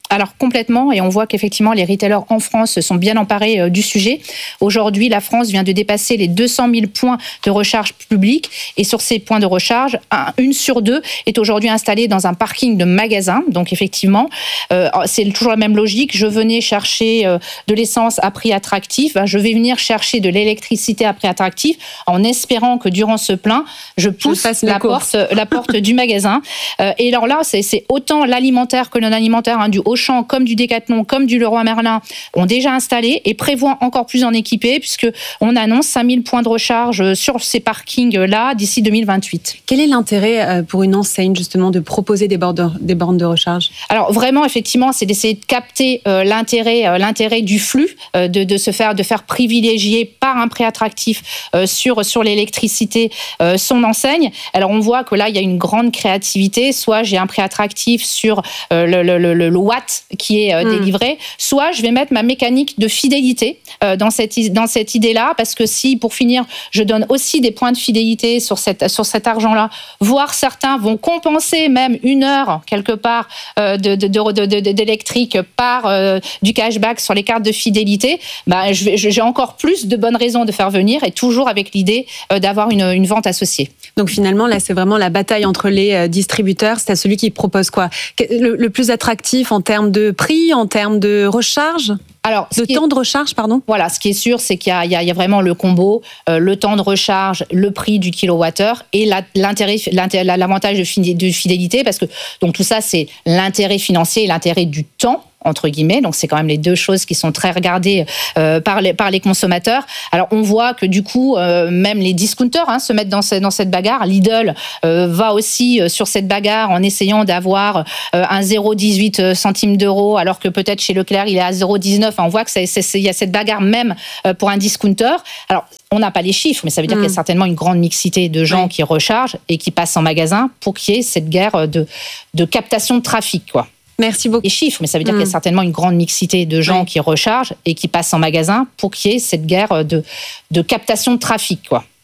Alors complètement, et on voit qu'effectivement les retailers en France se sont bien emparés euh, du sujet. Aujourd'hui, la France vient de dépasser les deux cent mille points de recharge publics, et sur ces points de recharge, un, une sur deux est aujourd'hui installée dans un parking de magasin. Donc effectivement, euh, c'est toujours la même logique. Je venais chercher euh, de l'essence à prix attractif, ben, je vais venir chercher de l'électricité à prix attractif, en espérant que durant ce plein, je pousse je la, porte, la porte du magasin. Euh, et alors là, c'est, c'est autant l'alimentaire que le non-alimentaire, hein, du Auchan, comme du Decathlon, comme du Leroy Merlin, ont déjà installé et prévoient encore plus en équiper, puisqu'on annonce cinq mille points de recharge sur ces parkings-là d'ici deux mille vingt-huit. Quel est l'intérêt pour une enseigne, justement, de proposer des bornes de, des bornes de recharge ? Alors vraiment, effectivement, c'est d'essayer de capter euh, l'intérêt, euh, l'intérêt du flux, euh, de, de se faire, de faire privilégier par un prix attractif euh, sur, sur l'électricité euh, son enseigne. Alors on voit que là, il y a une grande créativité. Soit j'ai un prix attractif sur euh, le, le, le, le watt qui est euh, mmh. délivré, soit je vais mettre ma mécanique de fidélité euh, dans cette, dans cette idée-là, parce que si, pour finir, je donne aussi des points de fidélité sur, cette, sur cet argent-là, voire certains vont compenser même une heure, quelque part, euh, de, de, de, de, de, d'électrique par euh, du cashback sur les cartes de fidélité, bah, je vais, j'ai encore plus de bonnes raisons de faire venir, et toujours avec l'idée euh, d'avoir une, une vente associée. Donc finalement, là, c'est vraiment la bataille entre les distributeurs. C'est à celui qui propose quoi ? Le, le plus attractif en termes de prix, en termes de recharge ? Alors, de temps est, de recharge, pardon. Voilà, ce qui est sûr, c'est qu'il y a, il y a, il y a vraiment le combo, euh, le temps de recharge, le prix du kilowattheure et la, l'intérêt, l'intérêt, l'avantage de fidélité, parce que donc tout ça, c'est l'intérêt financier et l'intérêt du temps, entre guillemets. Donc, c'est quand même les deux choses qui sont très regardées euh, par, les, par les consommateurs. Alors, on voit que du coup, euh, même les discounters hein, se mettent dans, ce, dans cette bagarre. Lidl euh, va aussi euh, sur cette bagarre en essayant d'avoir euh, un zéro virgule dix-huit centimes d'euros, alors que peut-être chez Leclerc, il est à zéro virgule dix-neuf. On voit qu'il y a cette bagarre même euh, pour un discounter. Alors, on n'a pas les chiffres, mais ça veut dire mmh. qu'il y a certainement une grande mixité de gens oui. qui rechargent et qui passent en magasin pour qu'il y ait cette guerre de, de captation de trafic, quoi. Merci beaucoup. Les chiffres, mais ça veut dire mmh. qu'il y a certainement une grande mixité de gens oui. qui rechargent et qui passent en magasin pour qu'il y ait cette guerre de, de captation de trafic, quoi.